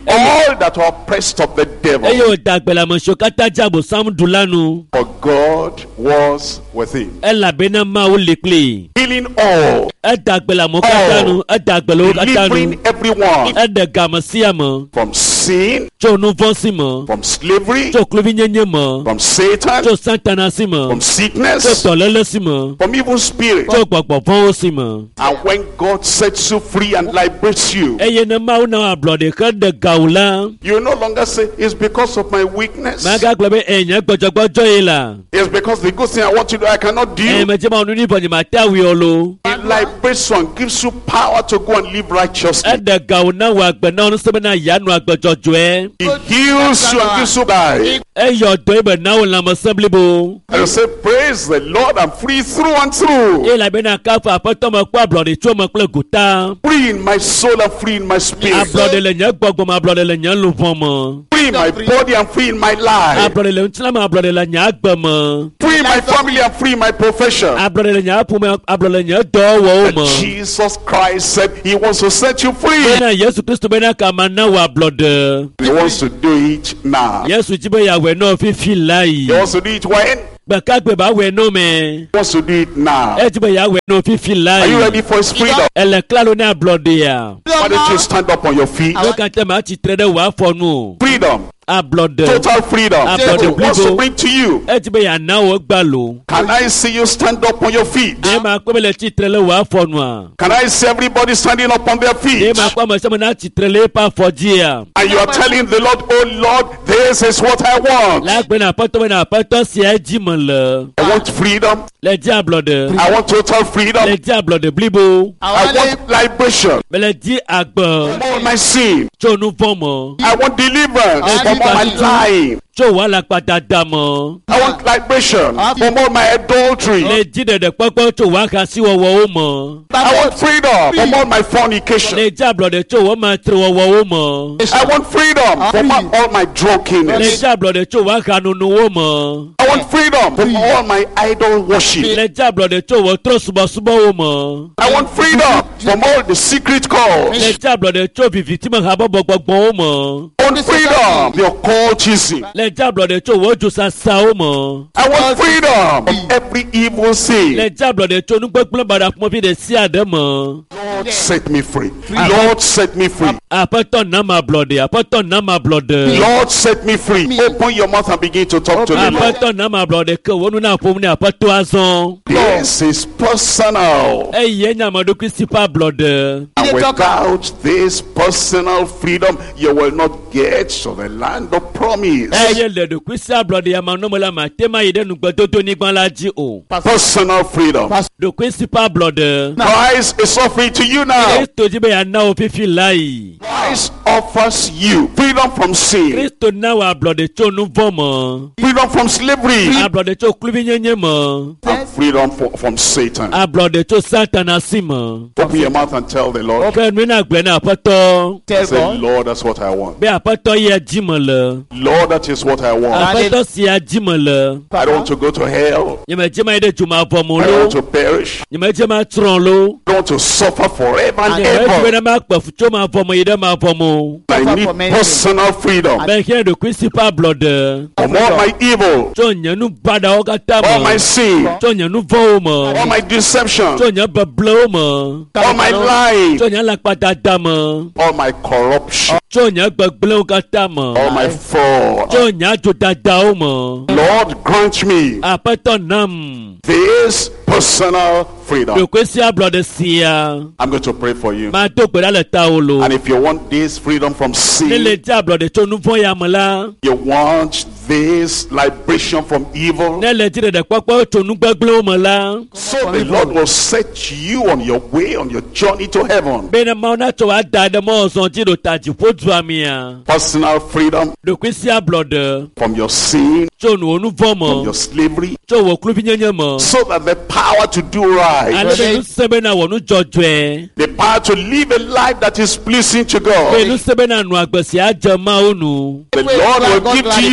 all that are oppressed of the devil. eye o dagbela mọ̀ṣọ́ kátàjà bò sàmúdùlánu. For God was with him, elabena ma o lekle. healing all, dagbela mọ̀ kátànu dagbela o kátànu. delivering everyone dẹ̀gàmọ̀ sí àmọ́. from sin, tso nu fọ́n sí mọ́. from slavery, tso kulovi nyɛnyɛ mọ́. from Satan, tso santana sí mọ́. from tso sickness, tɔlɛlɛ sí mọ́. from evil spirit. tso gbɔgbɔ fɔn o sí mọ́. And when God sets you free and liberates you, eye ne maaw na ablɔde ke de gawo la. you no longer say, it's because of my weakness. maga gblɔ be enye gbɔdzɔgbɔdzɔ ye la. It's because the good thing I want to do, I cannot do. mɛ jɛ ma ɔnu ni bɔnyɛ ma te awi o lo. It liberates you and gives you power to go and live righteously. de gawo na wɔ agbɛ na ɔnu sɛbɛn na yanu agbɛdzɔdzɔɛ. It heals you and gives you life. eyɔ dɔ ebe na wo lamɛsɛn blibo. And you say, praise the Lord, I'm free through and through. ye la be na kafa apɛtɔ me kpɔ ablɔde tso me kple gota. Free in my soul and free in my spirit. ablɔde le nye gbɔgbɔ me ablɔde le nye luvɔ me. Free in my body and free in my life. ablɔde le ŋutilã me ablɔde le nye agbe me. Free in my family and free in my profession. ablɔde le nye aƒome ablɔde le nye dɔwɔwɔ And me. Jesus Christ said he wants to set you free. bena yesu kristu bena kama na wɔ ablɔde. He wants to do it now. yesu dzi be yawɔe nɔ fifi la yi. He wants to do it when? gbɛkagbe ba wɔe nɔ me. He wants to do it now. edzi be yawɔe nɔ fifi la Are you yi. ready for his freedom? ele klalo ne ablɔdea. Why don't you stand up on your feet? wo katã ma tsitre ɖe wò afɔ nu. Freedom. ablɔde. Total freedom. Ablɔde He wants to blibo. bring to you. edzi be yana wo gbalo. Can I see you stand up on your feet? ne ma kpɔ be le tsitre le wò afɔ nua. Can I see everybody standing up on their ne feet? ma kpɔ ame sia ame na tsitre le eƒe afɔ dzia. And you are telling the Lord, oh Lord, this is what I want. lagbe na aƒetɔ be na aƒetɔ sia edzi me le. I want freedom. le dzi ablɔde. I want total freedom. le dzi ablɔde blibo. I want liberation be le dzi agbe. from all my sin. tso nu vɔ me. I want deliverance from all my lying. tso wò alakpadada me. I want liberation from all my adultery. le dzi ɖeɖekpɔkpɔ tso wò ahasiwɔwɔwo me. I want freedom from all my fornication. le dzi ablɔde tso wò matrewɔwɔwo me. I want freedom from all my le drunkenness. dzi ablɔde tso wò ahanonuwo me. I want freedom from all my idol worship. le dzi ablɔde tso wò trɔ subɔsubɔwo me. I want freedom from all the secret calls. le dzi ablɔde tso vivitime habɔbɔ gbɔgbɔwo me. I want freedom from the occultism. le dzi ablɔde tso wò dzosasawo me. I want freedom from every evil sin. le dzi ablɔde tso nugbegblẽ baɖaƒomevi ɖe sia ɖe me. Lord, set me free. Lord, set me free. aƒetɔ na ma ablɔde aƒetɔ na ma ablɔde. Lord, set me free. Open your mouth and begin to talk to the Lord. aƒetɔ na ma ablɔde ke wò nu na ƒom ne aƒetɔ azɔ. This is personal. eye nye ameɖokui si ƒe ablɔde. And without this personal freedom, you will not get to the land of promise. eye le ɖokui si ablɔde amanɔme la mate ma yi ɖe nugbedodonyigba la dzi o. Personal freedom. ɖokui si ƒe ablɔde. Christ is offering to you now. kristo dzi be yana wo fifi la yi. Christ offers you freedom from sin, kristo na wò ablɔde tso nu vɔ me. freedom from slavery, ablɔde tso kluvi nyenye me. and freedom from Satan. ablɔde tso satana si me. Open your mouth and tell the Lord. woƒe nu na gblẽ na aƒetɔ. Say, Lord, that's what I want. be aƒetɔ yia dzi me le. Lord, that is what I want. aƒetɔ sia dzi me le. I don't want to go to hell. nyemedze ma yi ɖe dzomavɔ me I don't lo. want to perish. nyemedze ma trɔ lo. I don't want to suffer forever and nyemedze be ever. ne ma kpe fu tso mavɔ me yi ɖe mavɔ me o. I need personal freedom be hiã ɖokui si ƒe ablɔde. from all my evil, tso nye nu baɖawo katã all my me. sin, tso nye nu vɔwo me. all my deception, tso nye beblewo me. all my lying, tso nye lakpadada me. all my corruption, tso nye gbegblẽwo katã me. all my fraud. tso nye adzodadawo me. Lord, grant me aƒetɔ nam. this personal freedom. ɖokui si ablɔde sia. I'm going to pray for you. mato gbe ɖa le tawò lo. And if you want this freedom from ne le sin, dzi ablɔde tso nu vɔ ya me la. you want this liberation from evil, ne le dzi ɖeɖekpɔkpɔ tso nu gbegblẽwo me la. so the Lord will set you on your way, on your journey to heaven. be ne mawu na tsɔ wò ada ɖe mɔzɔn dzi ɖo ta dziƒo dua mia. Personal freedom ɖokui si ablɔde. from your sin, tso nu wò nu vɔ from your me. slavery, tso wò kluvi nyenye me. so that the power to do right, ale be nu se be na wɔ nu dzɔdzɔe. the power to live a life that is pleasing to be God, nu se be na nu agbe si adze mawo nu. the Lord will give to you be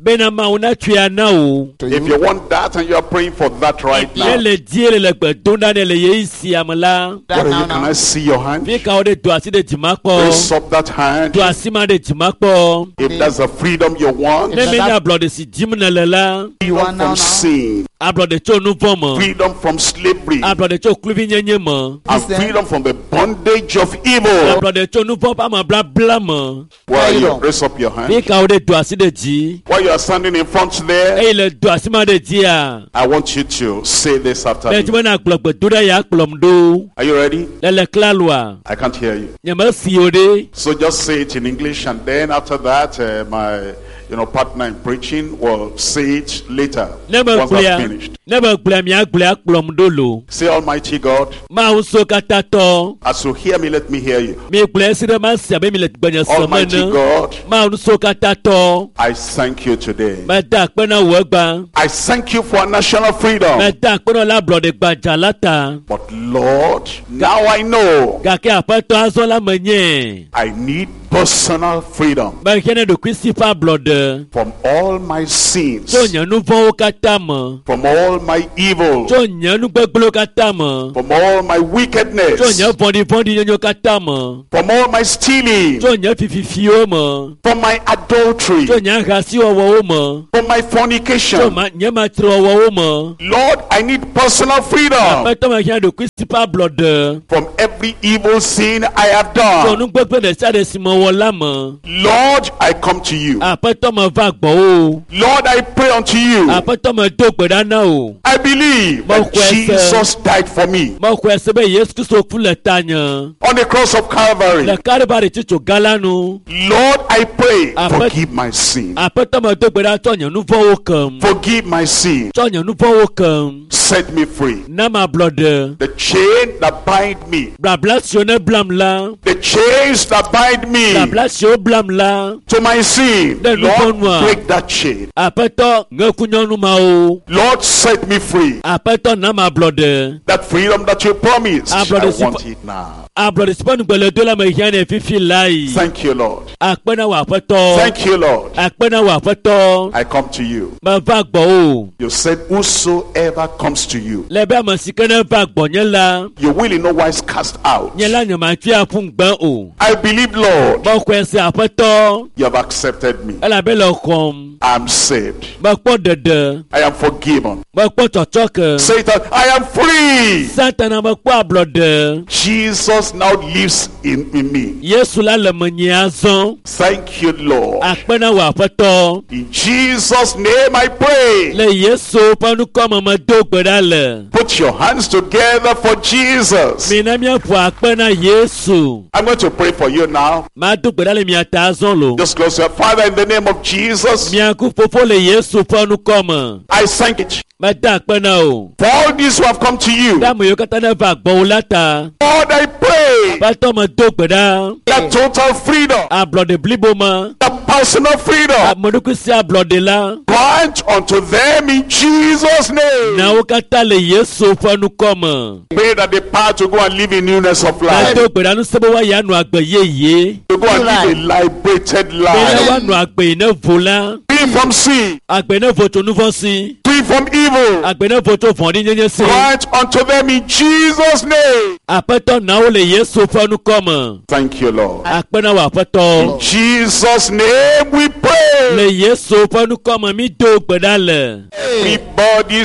bena mauna tuana o. If you want that and you are praying for that right now, Yele die le gbedona ne le yeisi amala. can I see your hand? Fika ode duasi de jimakpo. Raise up that hand. Duasi ma de jimakpo. If that's the freedom you want, Ne menya blood si jimna lela. freedom from sin, Blood de cho nu vomo. freedom from slavery, Blood de cho kluvi nyenye mo. and freedom from the bondage of evil. Blood de cho nu vomo ma bla bla mo. Where are you? Raise up your hand. Fika ode duasi de ji. While you are standing in front there, Le duasi ma de ji a. I want you to say this after Le me. jima na gbogbo dura ya kplomdo. Are you ready? Le klalwa. I can't hear you. Nyama si ode. So just say it in English, and then after that, my partner in preaching will say it later Never once I've clear. finished. Never clear mi agbla kplomdo. Say, Almighty God, Ma unso katato. as you hear me, let me hear you. Mi bless the man sabe mi let gbanya Almighty samana. God, Ma unso katato. I thank you today. Ma da pena wogba. I thank you for national freedom. Ma da pena la blood gbaja lata. But Lord, now I know Gake apato azo la menye. I need personal freedom Ma kene do Christopher blood. from all my sins, So nyanu vo katama. from all my evil, So nyanu gbeglo katama. from all my So wickedness, nya fondi nyo katama. from all my stealing, So nya fififio mo. from my adultery, So nya gasi owo mo. from my So fornication. ma nya ma tro owo mo. Lord, I need personal freedom Apato ma kene do Christopher blood. from every evil sin I have So done. nu gbegbe de sade simo wola mo. Lord, I come to you. Apato ma va gbo o. Lord, I pray unto you. Apato ma do gbedana o. I believe that Jesus died for me Mo ko esebe Yesu Kristo ku le tanya. on the cross of Calvary. Le Calvary ti to galanu. Lord, I pray, Amen. forgive my sin. Apato ma do gbeda to nya nu vo kam. Forgive my sin. To nya nu vo kam. Set me free. Na ma blood. The chain that bind me, Bla blasio ne blam la. the chains that bind Bla me blasio blam la. to my sin, Then Lord, we go break that chain. Apato ngekunyonu ma o. Lord, set me free. Apato na ma blood. That freedom that you promised, I Brother, want it now. A blood spon gbele do la ma hiane fifi lai. Thank you, Lord. Akpena wa apato. Thank you, Lord. Akpena wa apato. I come to you. Ma va gbo o. You said, whosoever comes to you, Lebe ma sikene va gbo nye la. you will in no wise cast out. Nye la nyama twi afun gban o. I believe, Lord, Mo ko ese apato. you have accepted me. Ela be lo kom. I'm saved. Mo po dede. I am forgiven. Mo po chochoke. Say that I am free. Satan mo po blood. Jesus now lives in me. Yesu la le menye azon. Thank you, Lord. Akpena wa apato. In Jesus' name I pray. Le Yesu panu koma ma do gbeda le. Put your hands together for Jesus. Mi na mi afu akpena Yesu. I'm going to pray for you now. Ma do gbeda le mi ata azon lo. Just close your Father in the name of Jesus. Mi aku fofo le Yesu panu koma. I thank you Ma da akpena o. for all these who have come to you. Da mo yo kata na va gbo lata. Lord, I pray Pato ma do gbeda. that total freedom, A blood blibo ma. that personal A freedom, moduku si a blood la. grant unto them in Jesus' name. Na o kata le Yesu panu koma. Pray that the power to go and live in newness of Ma life, do gbeda nu sebo wa ya nu agbe yeye. to go and live a liberated Mi na wa life, nu agbe ne vola. free from sin, Agbe ne vo to nu vo si. free from evil. Agbe ne vo to fon di nyenye si. Grant unto them in Jesus' name. Apeto na o le Yesu panu koma. Thank you, Lord. Akpena wa apeto. In Jesus' name we pray. Le Yesu panu koma mi do gbeda le. Everybody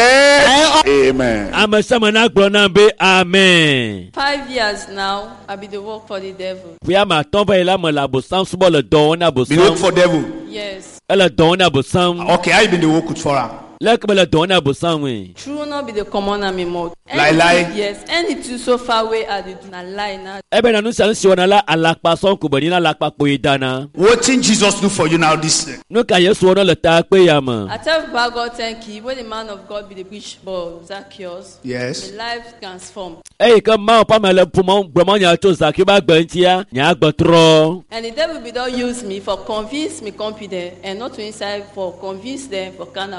said, Amen. Amesama na gbo na be amen. 5 years now, I be the work for the devil. Fia ma ton va ila mo la bosam subo le don na Be work bosam. for devil. Yes. Ele don na bosam. Okay, I been the work for her. Lek me le don na bosam we. True not be the common and me more. Lie. Yes. Anything so far away I dey do na lie na. Ebe na nu san si ona la alakpa son ko bani na alakpa po idana. What thing Jesus do for you now this? Nu ka Yesu ona le ta pe ya ma. I tell Baba God thank you. When the man of God be the bishop Zacchaeus, Yes. my life transformed. E ka ma pa me le pumo gbomo nya to Zaki ba gbe ntia nya gbotro. And the devil be don use me for convince me confident and not to inside for convince them for kind of God you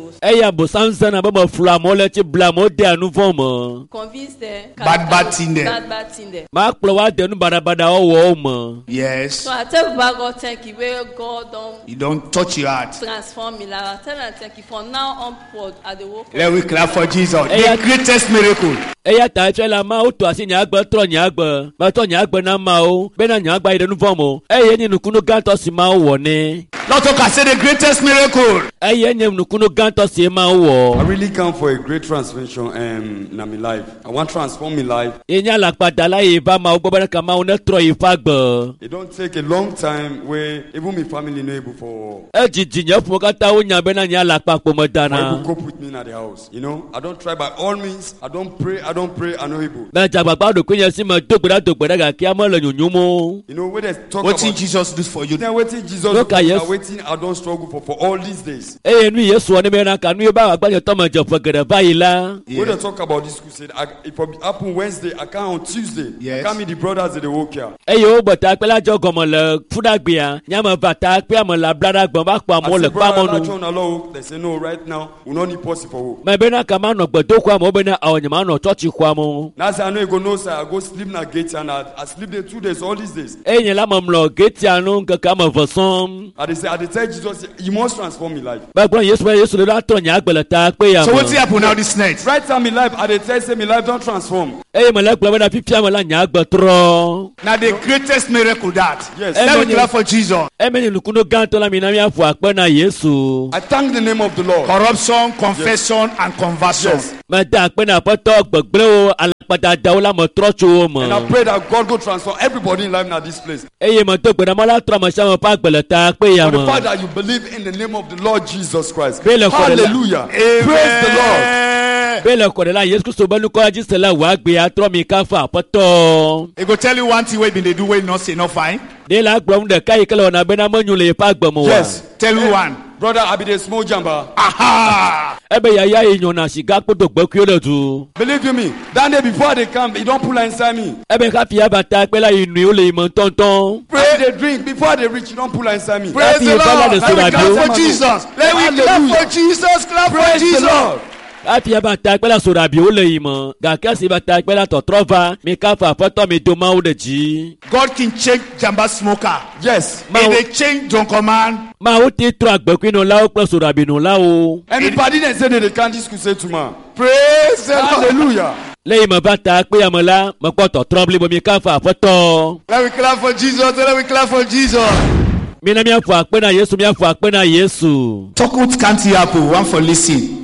knows. Eya bo sanzana ba ma fla mo le ti bla mo de anu fon mo. Convince them. Bad thing there. Bad thing there. Ma kplo wa de nu bada o mo. Yes. So I tell Baba God thank you where God don't You don't touch your heart. transform me. Like I tell him thank you for now onward at the work. Let me clap for Jesus. Hey, The greatest miracle. Eya ta che la ma o to asi nya gbe tro nya gbe. Ba to nya gbe na ma o. Be na nya gba ide nu fon mo. Eye ni nukunu ganto si ma wo ni. Lord Oka say the greatest miracle. Eye ni nukunu ganto si ma wo. I really come for a great transformation in my life. I want to transform my life. Enya la pada la e ba ma o gbo ka ma o na tro ifa gbe. It don't take a long time where even my family not able for Ejiji nya fun ka ta o nya be na nya la pa po mo able dana. to cope with me at the house. You know, I don't try by all means. I don't pray. I'm not able. Be jagbagba do kun ye si mo dogbeda ga ki a mo le nyunyu mo. You know, when they talk What did about Jesus do for you? then waiting Jesus, Look at yes. waiting. I don't struggle for all these days. Eye nu Yesu oni me na ka nu ba agba to mo je fo gere bayi la. When they talk about this crusade, if it happen Wednesday, I come on Tuesday. Yes. I come meet the brothers at the walk here. Eye o gbota pe la jo gomo le fudagbe a nya mo bata pe mo la blada gbon ba pa mo le pa mo nu. They say no, right now we don't need possible for work. Me be na ka ma no gbodo kwa mo be na awon ma no church kwa mo. Now say I know you go no sir, I go sleep na gate and I sleep there 2 days all these days. Eye la mo mlo geti anu ka mo vosom. I dey tell Jesus, you must transform my life. Ba gbon Yesu le la to nya agbele ta pe ya So mo. what's happen now this night? Right time in life, I dey tell say my life don't transform. Eye mo le gbo na pipia mo la nya agbe tro. Now the greatest miracle that. Yes. Let me clap for Jesus. E me ni nukunu ganto la mi na mi afu ape na Yesu. I thank the name of the Lord. Corruption, confession, and conversion. Yes. Me da ape na apoto gbegble o alapada da o la mo tro chu o mo. And I pray that God go transform everybody in life now this place. Eye mo to gbeda mo la tro mo sha mo pa agbele ta pe ya For the mo. fact that you believe in the name of the Lord Jesus Christ. Bele kore la- Hallelujah. Amen. Praise the Lord. Bele ko de la Yesu Kristo benu ko ajise la wa gbe atro mi ka fa apoto. He go tell you one thing wey been dey do wey not say no fine. De la gbom de kai kele ona be na mo nyule pa gbom wa. Yes. Tell you one. Brother, I be the small jamba. Aha! Ebe ya enyo na shiga kpodo gbe ki o le tu. Believe you me, that day before they come, you don't pull inside me. Ebe ka fi abata pe la inu o le mo tonton. Pray they drink before they reach, you don't pull inside me. Praise Happy the Father, Lord. the Let me Son, clap and for Jesus. Let me clap Hallelujah. for Jesus. Clap for Praise the Jesus. Lord. Afi abata pe la sora bi o le imo. Ga ka si bata pe la totrova mi ka fa apoto mi do ma o de ji. God can change jamba smoker. Yes. He dey change drunken man. Ma o ti tro agbe ku inu la o pe sora bi nu la o. Anybody that say that they can't this crusade tomorrow. Praise the Lord. Hallelujah. Lẹ́yìn mo bata pe ya mo la mo po totrobli bo mi ka fa apoto. Let me clap for Jesus. Let me clap for Jesus. Mi na mi afu ape na Yesu mi afu ape na Yesu. Talk what can't happen. One for listen.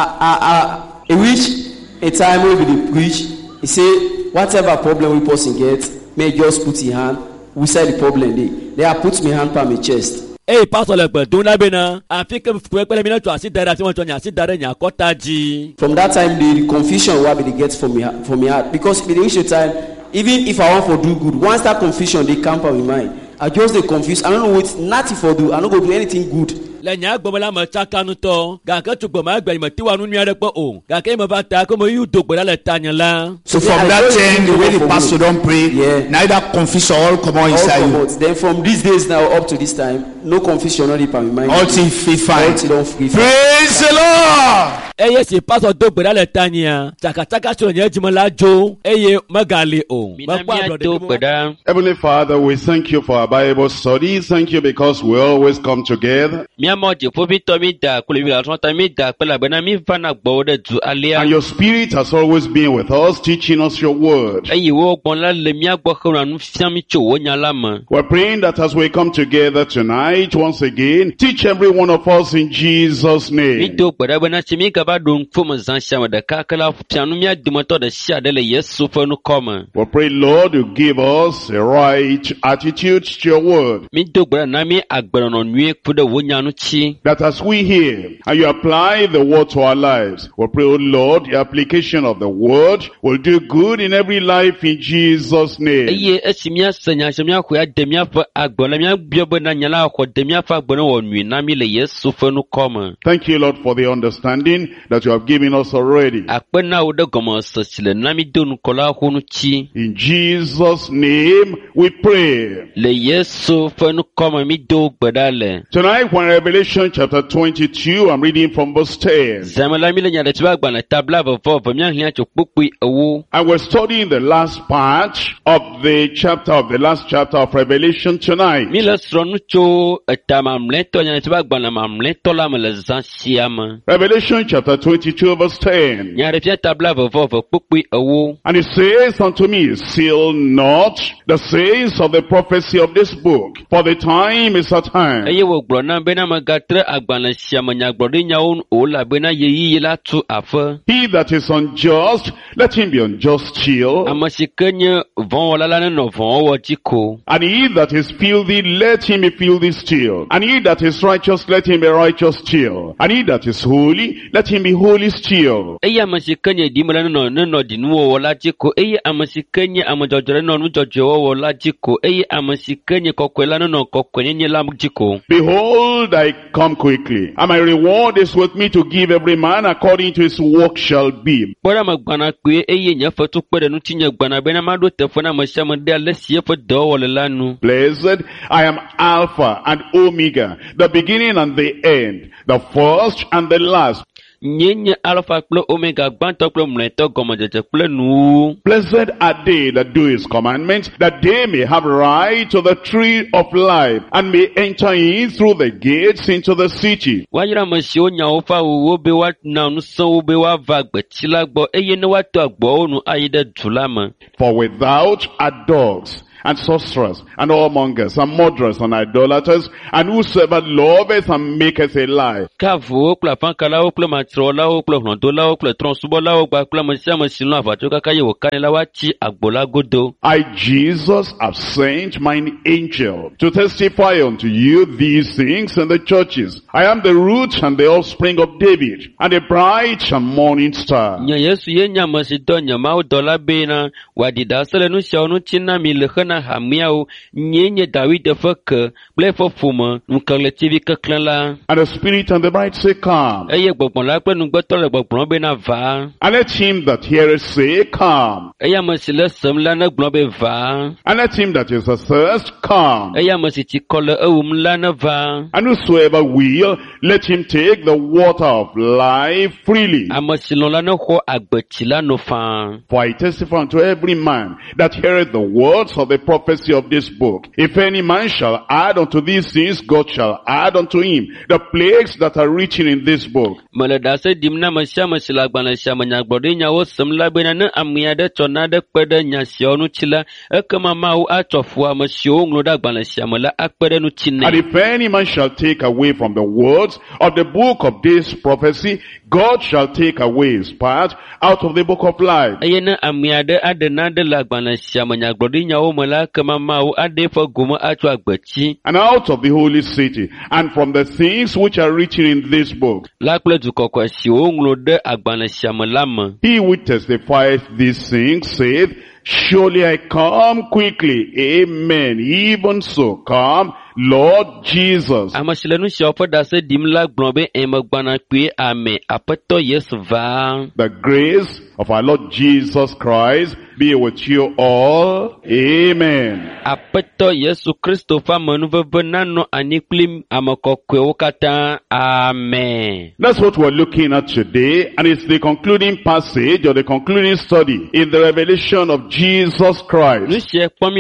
He reach a time wey we dey preach. He say whatever problem we person get, may just put him hand. We say the problem dey. Then I put my hand on my chest. Hey, pastor le gbe don na be na. Afi ke fwe pe le mi na to asi dara ti won to nya asi dara nya kota ji. From that time, the confusion wey we dey get from my heart, because it dey reach a time, even if I want for do good, once that confusion dey camp on my mind, I just dey confused. I don't know what nothing for do. I no go do anything good. Le nya gbo la mo chaka nu to. Ga ke tu gbo ma gbe mo ti wa nu mi are pe o. Ga ke mo bata ko mo yu do gbo la le tanya la. So Yeah, from I that told you time, the to way go the for pastor good. don't pray, Yeah. neither confusion all come on All inside come you. out. Then from these days now up to this time, no confusion no dey for my mind. All things feel fine. All things don free. Praise the Lord. Eye si pastor do gbo la le tanya. Chaka chaka so nya jimo la jo. Eye magali o. Minamia to gbeda. Heavenly Father, we thank you for our Bible study. Thank you because we always come together. Mia mo je fo bi to mi da ko le bi la ton ta mi da pe la gbena mi va na gbo de du alia. And your Spirit has always been with us, teaching us your word. Eyi wo gbon la le mi agbo khona nu fiam mi cho wo nya la mo. We're praying that as we come together tonight, once again, teach every one of us in Jesus' Mi name. do gbeda gbena chi mi ka ba do fo mo zan sha mo da ka kala fiam mi adi mo to da sha de le Yesu fo nu koma. We pray, Lord, you give us a right attitude to your word. Mi do gbeda na mi agbero no nwie ku de wo nya nu chi. That as we hear and you apply the word to our lives, we pray, oh Lord, the application of the word will do good in every life in Jesus' name. Eyi esi mi asanya sha mi akwa de mi afa agbola mi abio bo na nya la akwa de mi afa agbola wo nwi na mi le Yesu fo nu koma. Thank you, Lord, for the understanding that you have given us already. Akpena wo de gomo so sile na mi do nu kola ho nu chi. In Jesus' name we pray. Le Yesu fo nu koma mi do gbeda le. Tonight, wherever Revelation chapter 22, I'm reading from verse 10. Zamala mi le nya de twa gbana tabla vo mi ahia chokpokui ewo. And we're studying the last part of the last chapter of Revelation tonight. Mi le sronu cho etamamleto nya de twa gbana mamleto la me le zan siam. Revelation chapter 22 verse 10. Nya de fia tabla vo kpokui ewo. And it says unto me, seal not the sayings of the prophecy of this book, for the time is at hand. Eye wo gbro na be na magatre agbana siam nya gbro nya on o la be na yeyi la tu afa. He that is unjust, let him be unjust still. Amasikenye von wala la no von wo jiko. And he that is filthy, let him be filthy still. And he that is righteous, let him be righteous still. And he that is holy, let him be holy still. Eye amasikenye dimala no dinu wo wala jiko. Eye amasikenye amajojore no jojo wo wala jiko. Eye amasikenye kokwela no kokwenye la jiko. Behold, I come quickly, and my reward is with me to give every man according to his work shall be. Bora magbana kwe eye nya fotu kwede no tinye gbana be na mado tefona mashama de alesi fo do wolela nu. Blessed, I am Alpha and Omega, the beginning and the end, the first and the last. Nyenye alpha kple omega gbanto kple mleto gomojeje kple nu. Blessed are they that do his commandments, that they may have right to the tree of life, and may enter in through the gates into the city. Wajira mashio nya ofa wo be wa na nu so wo be wa va gbetila gbo eye ne wa to agbo onu ayide dulama. For without are dogs, and sorcerers, and whoremongers, and murderers, and idolaters, and whosoever loveth and maketh a lie. Kavu kla fankala o kla matrola o kla hndola o kla tronsubola o gba kla mashama silno afajoka kaye wo kanela wa chi agbola godo. I, Jesus, have sent mine angel to testify unto you these things in the churches. I am the root and the offspring of David, and the bright and morning star. Nya Yesu ye nya Macedonia ma o dola bena wadida sele nu sha nu china mi le na hamiao nyenye David feke blefo fuma nkale tivi kaklanla. And the spirit and the bride say, come. Eye gbọgbọn la pe nu gbọtọ le gbọgbọn be na va. And let him that heareth say, come. Eye amasile sem la na gbọn be va. And let him that is athirst come. Eye amasiti kole ewum la na va. And whosoever will, let him take the water of life freely. Amasilon la na ho agbechi la no fa. For I testify unto every man that heareth the words of the prophecy of this book. If any man shall add unto these things, God shall add unto him the plagues that are written in this book. Malada se dimna mashama silagbana shama nyagbode nyawo semla bena na amia de chona de pede nyasio nu chila ekama mau atofu amasio ngloda gbana shama la akpede nu chine. And if any man shall take away from the words of the book of this prophecy, God shall take away his part out of the book of life. Ayena amia de adena de la gbana shama nyagbode nyawo mala kama mau adefa guma atwa agbechi. And out of the holy city, and from the things which are written in this book. He who testifieth these things saith, surely I come quickly. Amen. Even so come, Lord Jesus. The grace of our Lord Jesus Christ be with you all. Amen. Amen. That's what we're looking at today, and it's the concluding passage or the concluding study in the revelation of Jesus Christ.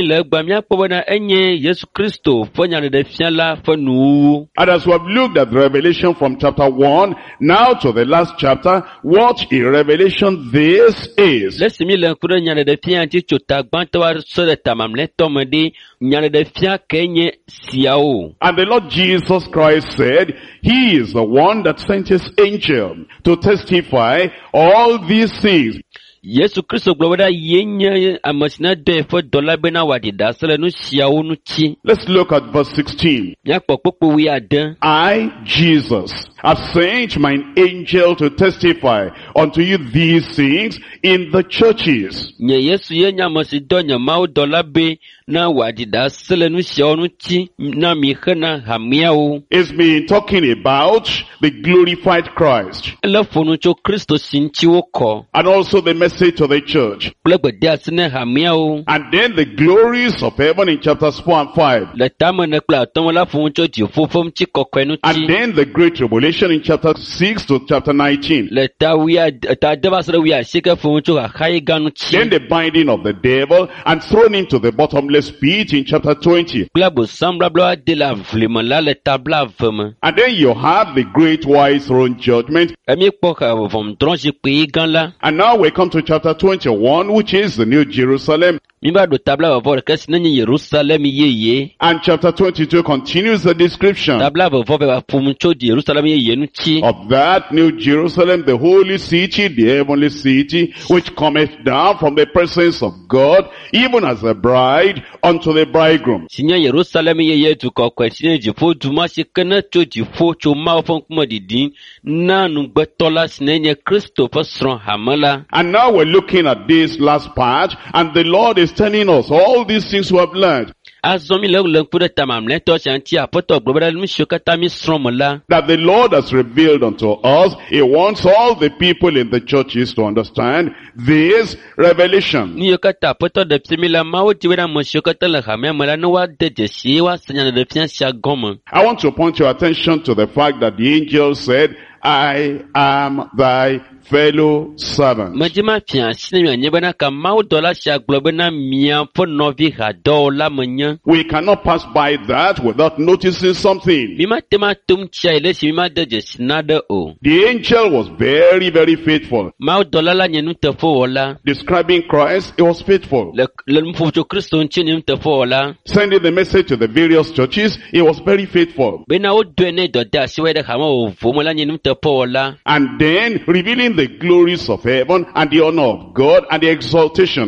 And as we have looked at the revelation from chapter 1 now to the last chapter, what a revelation this is. And the Lord Jesus Christ said, he is the one that sent his angel to testify all these things. Yesu Kristo globada yenya amasina de fo dola bena wadida sele no siawo no chi. Let's look at verse 16. Yakpokpokpo wi adan. I, Jesus, have sent mine angel to testify unto you these things in the churches. Nye Yesu ye nyamasi do nyamau dola be na wadida selenu shionu chi na mihena hamiao. It's been talking about the glorified Christ La fonu cho Kristo sinchi woko. and also the message to the church. Plebe dia sene hamiao. And then the glories of heaven in chapters 4 and 5. Le tamo ne kla tomo la fonu cho ji fofom chi kokwenu And chi. then the great tribulation in chapter 6 to chapter 19. Le ta deba sere wia shike fonu cho hakai ganu chi. Then the binding of the devil and thrown into the bottomless pit in chapter 20. Plebo sambla bla de la vlima la le tabla vema. And then you have the great white throne judgment. Emi poka vom dronji pe gan la. And now we come to chapter 21, which is the New Jerusalem. Mi ba do tabla vo ke sinenye Jerusalem ye. And chapter 22 continues the description Tabla vo be ba fonu cho di Jerusalem ye nu chi. of that New Jerusalem, the holy city, the heavenly city, which cometh down from the presence of God, even as a bride unto the bridegroom. Sinya Jerusalem ye tu ko kwa sinya jifo duma shi kana cho jifo cho ma fon kuma didin na nu gbetola sinenye Kristo pasron hamala. And now we're looking at this last part, and the Lord is telling us all these things we have learned, Azomi le pure tamam le to chanti apoto global mi shokata mi sromola. that the Lord has revealed unto us. He wants all the people in the churches to understand this revelation. Ni yokata apoto de psimila mawo tiwera mo shokata la hamya mala no wa de jeshi wa sanya de fian sha goma. I want to point your attention to the fact that the angel said, I am thy fellow servant. Majima fian sinnya nyebana ka mawo dola sha globe na mia fo novi ha dola manya. We cannot pass by that without noticing something. Bima tema tum cha ile shi bima de jeshi nada o. The angel was very, very faithful. Mawo dola la nyenu te fo wala. Describing Christ, he was faithful. Le mfucho Kristo nchini te fo wala. Sending the message to the various churches, he was very faithful. Bena o dwene do da siwe de hama o vomola nyenu te fo wala. And then revealing the glories of heaven and the honor of God and the exaltation